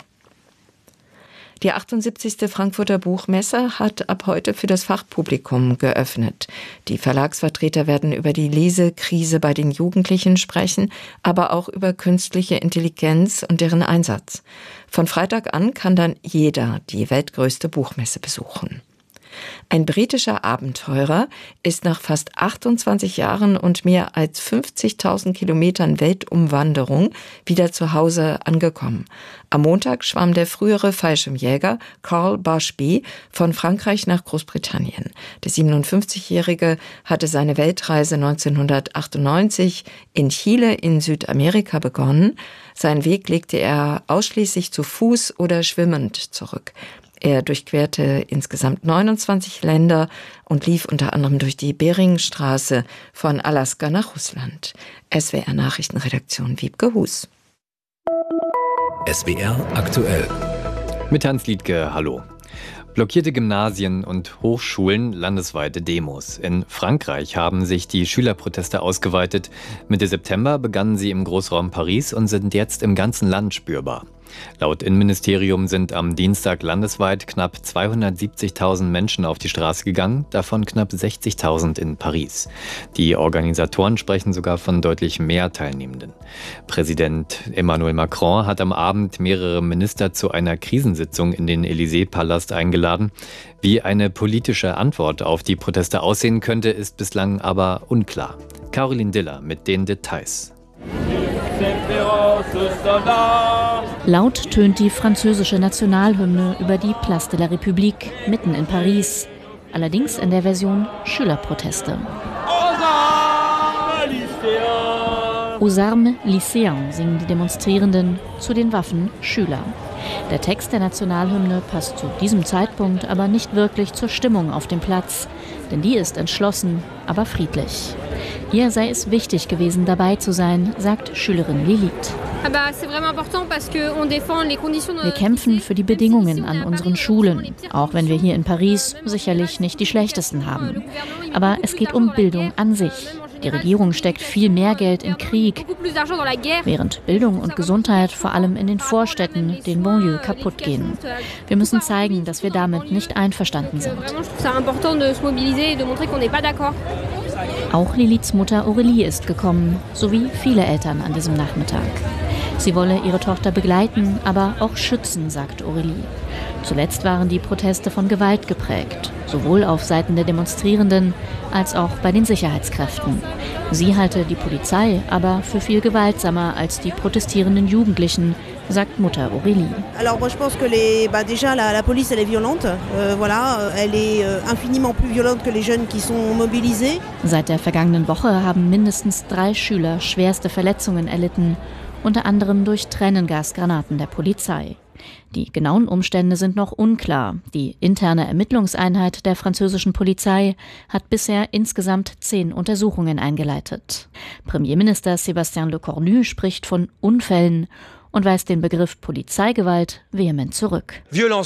Die achtundsiebzigste Frankfurter Buchmesse hat ab heute für das Fachpublikum geöffnet. Die Verlagsvertreter werden über die Lesekrise bei den Jugendlichen sprechen, aber auch über künstliche Intelligenz und deren Einsatz. Von Freitag an kann dann jeder die weltgrößte Buchmesse besuchen. Ein britischer Abenteurer ist nach fast achtundzwanzig Jahren und mehr als fünfzigtausend Kilometern Weltumwanderung wieder zu Hause angekommen. Am Montag schwamm der frühere Fallschirmjäger Carl Bushby von Frankreich nach Großbritannien. Der siebenundfünfzigjährige hatte seine Weltreise neunzehnhundertachtundneunzig in Chile in Südamerika begonnen. Seinen Weg legte er ausschließlich zu Fuß oder schwimmend zurück. Er durchquerte insgesamt neunundzwanzig Länder und lief unter anderem durch die Beringstraße von Alaska nach Russland. S W R Nachrichtenredaktion Wiebke Hus. S W R aktuell. Mit Hans Liedke, hallo. Blockierte Gymnasien und Hochschulen, landesweite Demos. In Frankreich haben sich die Schülerproteste ausgeweitet. Mitte September begannen sie im Großraum Paris und sind jetzt im ganzen Land spürbar. Laut Innenministerium sind am Dienstag landesweit knapp zweihundertsiebzigtausend Menschen auf die Straße gegangen, davon knapp sechzigtausend in Paris. Die Organisatoren sprechen sogar von deutlich mehr Teilnehmenden. Präsident Emmanuel Macron hat am Abend mehrere Minister zu einer Krisensitzung in den Élysée-Palast eingeladen. Wie eine politische Antwort auf die Proteste aussehen könnte, ist bislang aber unklar. Caroline Diller mit den Details. Laut tönt die französische Nationalhymne über die Place de la République mitten in Paris. Allerdings in der Version Schülerproteste. Aux armes lycéens singen die Demonstrierenden, zu den Waffen Schüler. Der Text der Nationalhymne passt zu diesem Zeitpunkt aber nicht wirklich zur Stimmung auf dem Platz, denn die ist entschlossen, aber friedlich. Ihr sei es wichtig gewesen, dabei zu sein, sagt Schülerin Lilith. Wir kämpfen für die Bedingungen an unseren Schulen, auch wenn wir hier in Paris sicherlich nicht die schlechtesten haben. Aber es geht um Bildung an sich. Die Regierung steckt viel mehr Geld in Krieg, während Bildung und Gesundheit vor allem in den Vorstädten, den Banlieues, kaputt gehen. Wir müssen zeigen, dass wir damit nicht einverstanden sind. Auch Liliths Mutter Aurélie ist gekommen, sowie viele Eltern an diesem Nachmittag. Sie wolle ihre Tochter begleiten, aber auch schützen, sagt Aurélie. Zuletzt waren die Proteste von Gewalt geprägt, sowohl auf Seiten der Demonstrierenden als auch bei den Sicherheitskräften. Sie halte die Polizei aber für viel gewaltsamer als die protestierenden Jugendlichen, sagt Mutter Aurélie. Alors moi je pense que les bah déjà la la police elle est violente. Euh, voilà, elle est infiniment plus violente que les jeunes qui sont mobilisés. Seit der vergangenen Woche haben mindestens drei Schüler schwerste Verletzungen erlitten, unter anderem durch Tränengasgranaten der Polizei. Die genauen Umstände sind noch unklar. Die interne Ermittlungseinheit der französischen Polizei hat bisher insgesamt zehn Untersuchungen eingeleitet. Premierminister Sébastien Lecornu spricht von Unfällen und weist den Begriff Polizeigewalt vehement zurück.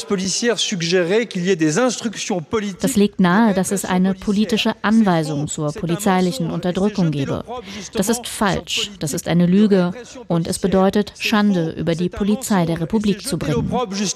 Das legt nahe, dass es eine politische Anweisung zur polizeilichen Unterdrückung gebe. Das ist falsch, das ist eine Lüge und es bedeutet, Schande über die Polizei der Republik zu bringen.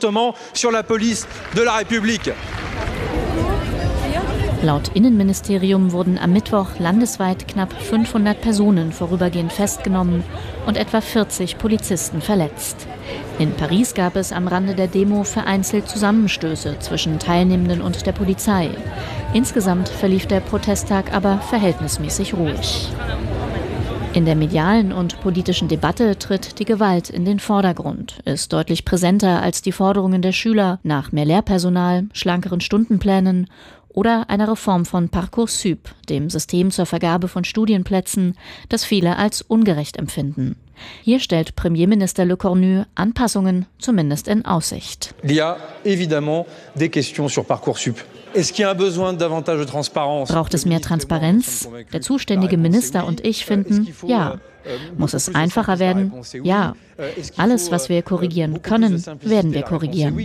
Laut Innenministerium wurden am Mittwoch landesweit knapp fünfhundert Personen vorübergehend festgenommen und etwa vierzig Polizisten verletzt. In Paris gab es am Rande der Demo vereinzelt Zusammenstöße zwischen Teilnehmenden und der Polizei. Insgesamt verlief der Protesttag aber verhältnismäßig ruhig. In der medialen und politischen Debatte tritt die Gewalt in den Vordergrund, ist deutlich präsenter als die Forderungen der Schüler nach mehr Lehrpersonal, schlankeren Stundenplänen oder einer Reform von Parcoursup, dem System zur Vergabe von Studienplätzen, das viele als ungerecht empfinden. Hier stellt Premierminister Lecornu Anpassungen zumindest in Aussicht. Il y a évidemment des questions sur Parcoursup. Braucht es mehr Transparenz? Der zuständige Minister und ich finden, ja. Muss es einfacher werden? Ja. Alles, was wir korrigieren können, werden wir korrigieren.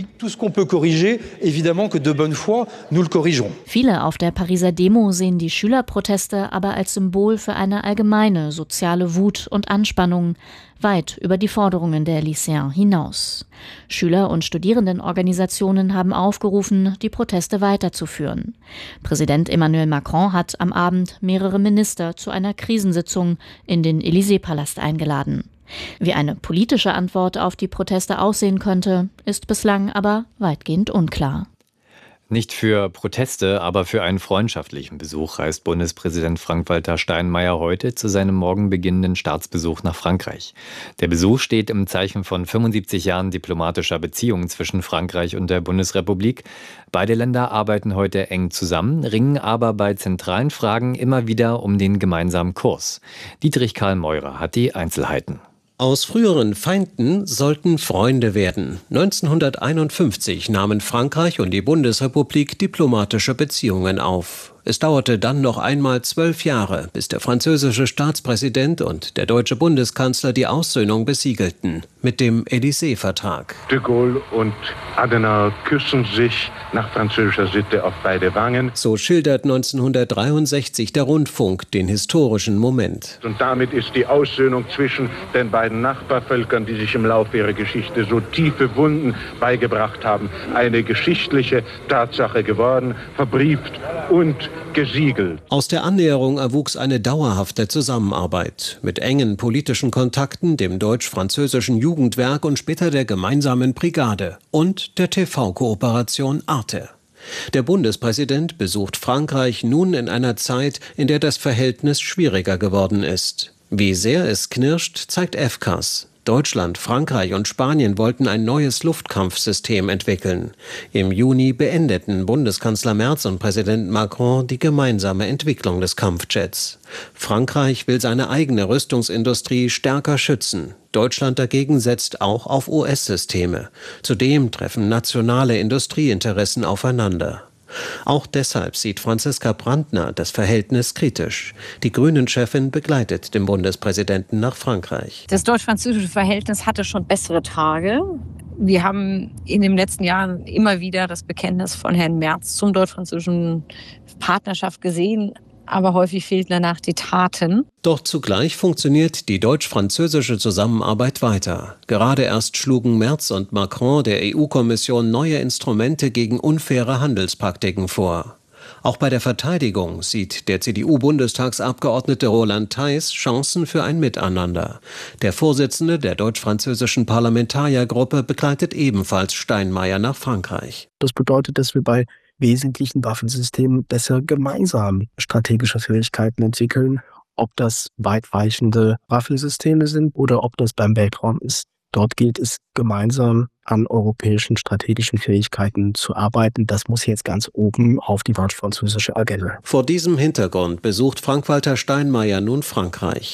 Viele auf der Pariser Demo sehen die Schülerproteste aber als Symbol für eine allgemeine soziale Wut und Anspannung, weit über die Forderungen der Lycéens hinaus. Schüler- und Studierendenorganisationen haben aufgerufen, die Proteste weiterzuführen. Präsident Emmanuel Macron hat am Abend mehrere Minister zu einer Krisensitzung in den Élysée-Palast eingeladen. Wie eine politische Antwort auf die Proteste aussehen könnte, ist bislang aber weitgehend unklar. Nicht für Proteste, aber für einen freundschaftlichen Besuch reist Bundespräsident Frank-Walter Steinmeier heute zu seinem morgen beginnenden Staatsbesuch nach Frankreich. Der Besuch steht im Zeichen von fünfundsiebzig Jahren diplomatischer Beziehungen zwischen Frankreich und der Bundesrepublik. Beide Länder arbeiten heute eng zusammen, ringen aber bei zentralen Fragen immer wieder um den gemeinsamen Kurs. Dietrich Karl Meurer hat die Einzelheiten. Aus früheren Feinden sollten Freunde werden. neunzehnhunderteinundfünfzig nahmen Frankreich und die Bundesrepublik diplomatische Beziehungen auf. Es dauerte dann noch einmal zwölf Jahre, bis der französische Staatspräsident und der deutsche Bundeskanzler die Aussöhnung besiegelten mit dem Élysée-Vertrag. De Gaulle und Adenauer küssen sich nach französischer Sitte auf beide Wangen. So schildert neunzehnhundertdreiundsechzig der Rundfunk den historischen Moment. Und damit ist die Aussöhnung zwischen den beiden Nachbarvölkern, die sich im Laufe ihrer Geschichte so tiefe Wunden beigebracht haben, eine geschichtliche Tatsache geworden, verbrieft und gesiegelt. Aus der Annäherung erwuchs eine dauerhafte Zusammenarbeit mit engen politischen Kontakten, dem deutsch-französischen Jugendwerk und später der gemeinsamen Brigade und der T V-Kooperation Arte. Der Bundespräsident besucht Frankreich nun in einer Zeit, in der das Verhältnis schwieriger geworden ist. Wie sehr es knirscht, zeigt F C A S. Deutschland, Frankreich und Spanien wollten ein neues Luftkampfsystem entwickeln. Im Juni beendeten Bundeskanzler Merz und Präsident Macron die gemeinsame Entwicklung des Kampfjets. Frankreich will seine eigene Rüstungsindustrie stärker schützen. Deutschland dagegen setzt auch auf U S-Systeme. Zudem treffen nationale Industrieinteressen aufeinander. Auch deshalb sieht Franziska Brandner das Verhältnis kritisch. Die Grünen-Chefin begleitet den Bundespräsidenten nach Frankreich. Das deutsch-französische Verhältnis hatte schon bessere Tage. Wir haben in den letzten Jahren immer wieder das Bekenntnis von Herrn Merz zum deutsch-französischen Partnerschaft gesehen. Aber häufig fehlten danach die Taten. Doch zugleich funktioniert die deutsch-französische Zusammenarbeit weiter. Gerade erst schlugen Merz und Macron der E U-Kommission neue Instrumente gegen unfaire Handelspraktiken vor. Auch bei der Verteidigung sieht der C D U-Bundestagsabgeordnete Roland Theiss Chancen für ein Miteinander. Der Vorsitzende der deutsch-französischen Parlamentariergruppe begleitet ebenfalls Steinmeier nach Frankreich. Das bedeutet, dass wir bei wesentlichen Waffensystemen besser gemeinsam strategische Fähigkeiten entwickeln, ob das weitreichende Waffensysteme sind oder ob das beim Weltraum ist. Dort gilt es, gemeinsam an europäischen strategischen Fähigkeiten zu arbeiten. Das muss jetzt ganz oben auf die deutsch-französische Agenda. Vor diesem Hintergrund besucht Frank-Walter Steinmeier nun Frankreich.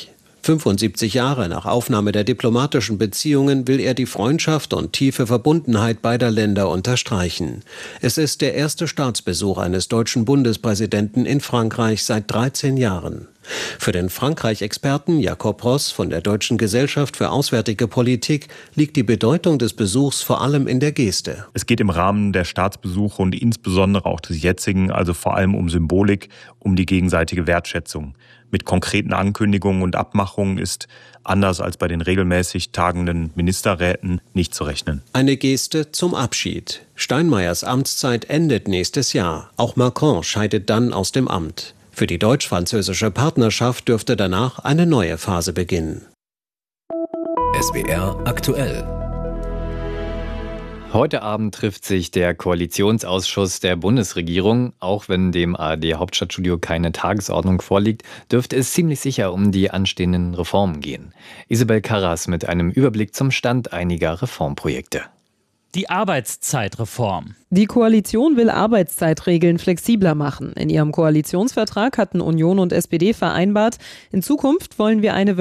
fünfundsiebzig Jahre nach Aufnahme der diplomatischen Beziehungen will er die Freundschaft und tiefe Verbundenheit beider Länder unterstreichen. Es ist der erste Staatsbesuch eines deutschen Bundespräsidenten in Frankreich seit dreizehn Jahren. Für den Frankreich-Experten Jakob Ross von der Deutschen Gesellschaft für Auswärtige Politik liegt die Bedeutung des Besuchs vor allem in der Geste. Es geht im Rahmen der Staatsbesuche und insbesondere auch des jetzigen, also vor allem um Symbolik, um die gegenseitige Wertschätzung. Mit konkreten Ankündigungen und Abmachungen ist, anders als bei den regelmäßig tagenden Ministerräten, nicht zu rechnen. Eine Geste zum Abschied. Steinmeiers Amtszeit endet nächstes Jahr. Auch Macron scheidet dann aus dem Amt. Für die deutsch-französische Partnerschaft dürfte danach eine neue Phase beginnen. S W R aktuell. Heute Abend trifft sich der Koalitionsausschuss der Bundesregierung. Auch wenn dem A R D-Hauptstadtstudio keine Tagesordnung vorliegt, dürfte es ziemlich sicher um die anstehenden Reformen gehen. Isabel Karras mit einem Überblick zum Stand einiger Reformprojekte. Die Arbeitszeitreform. Die Koalition will Arbeitszeitregeln flexibler machen. In ihrem Koalitionsvertrag hatten Union und S P D vereinbart, in Zukunft wollen wir eine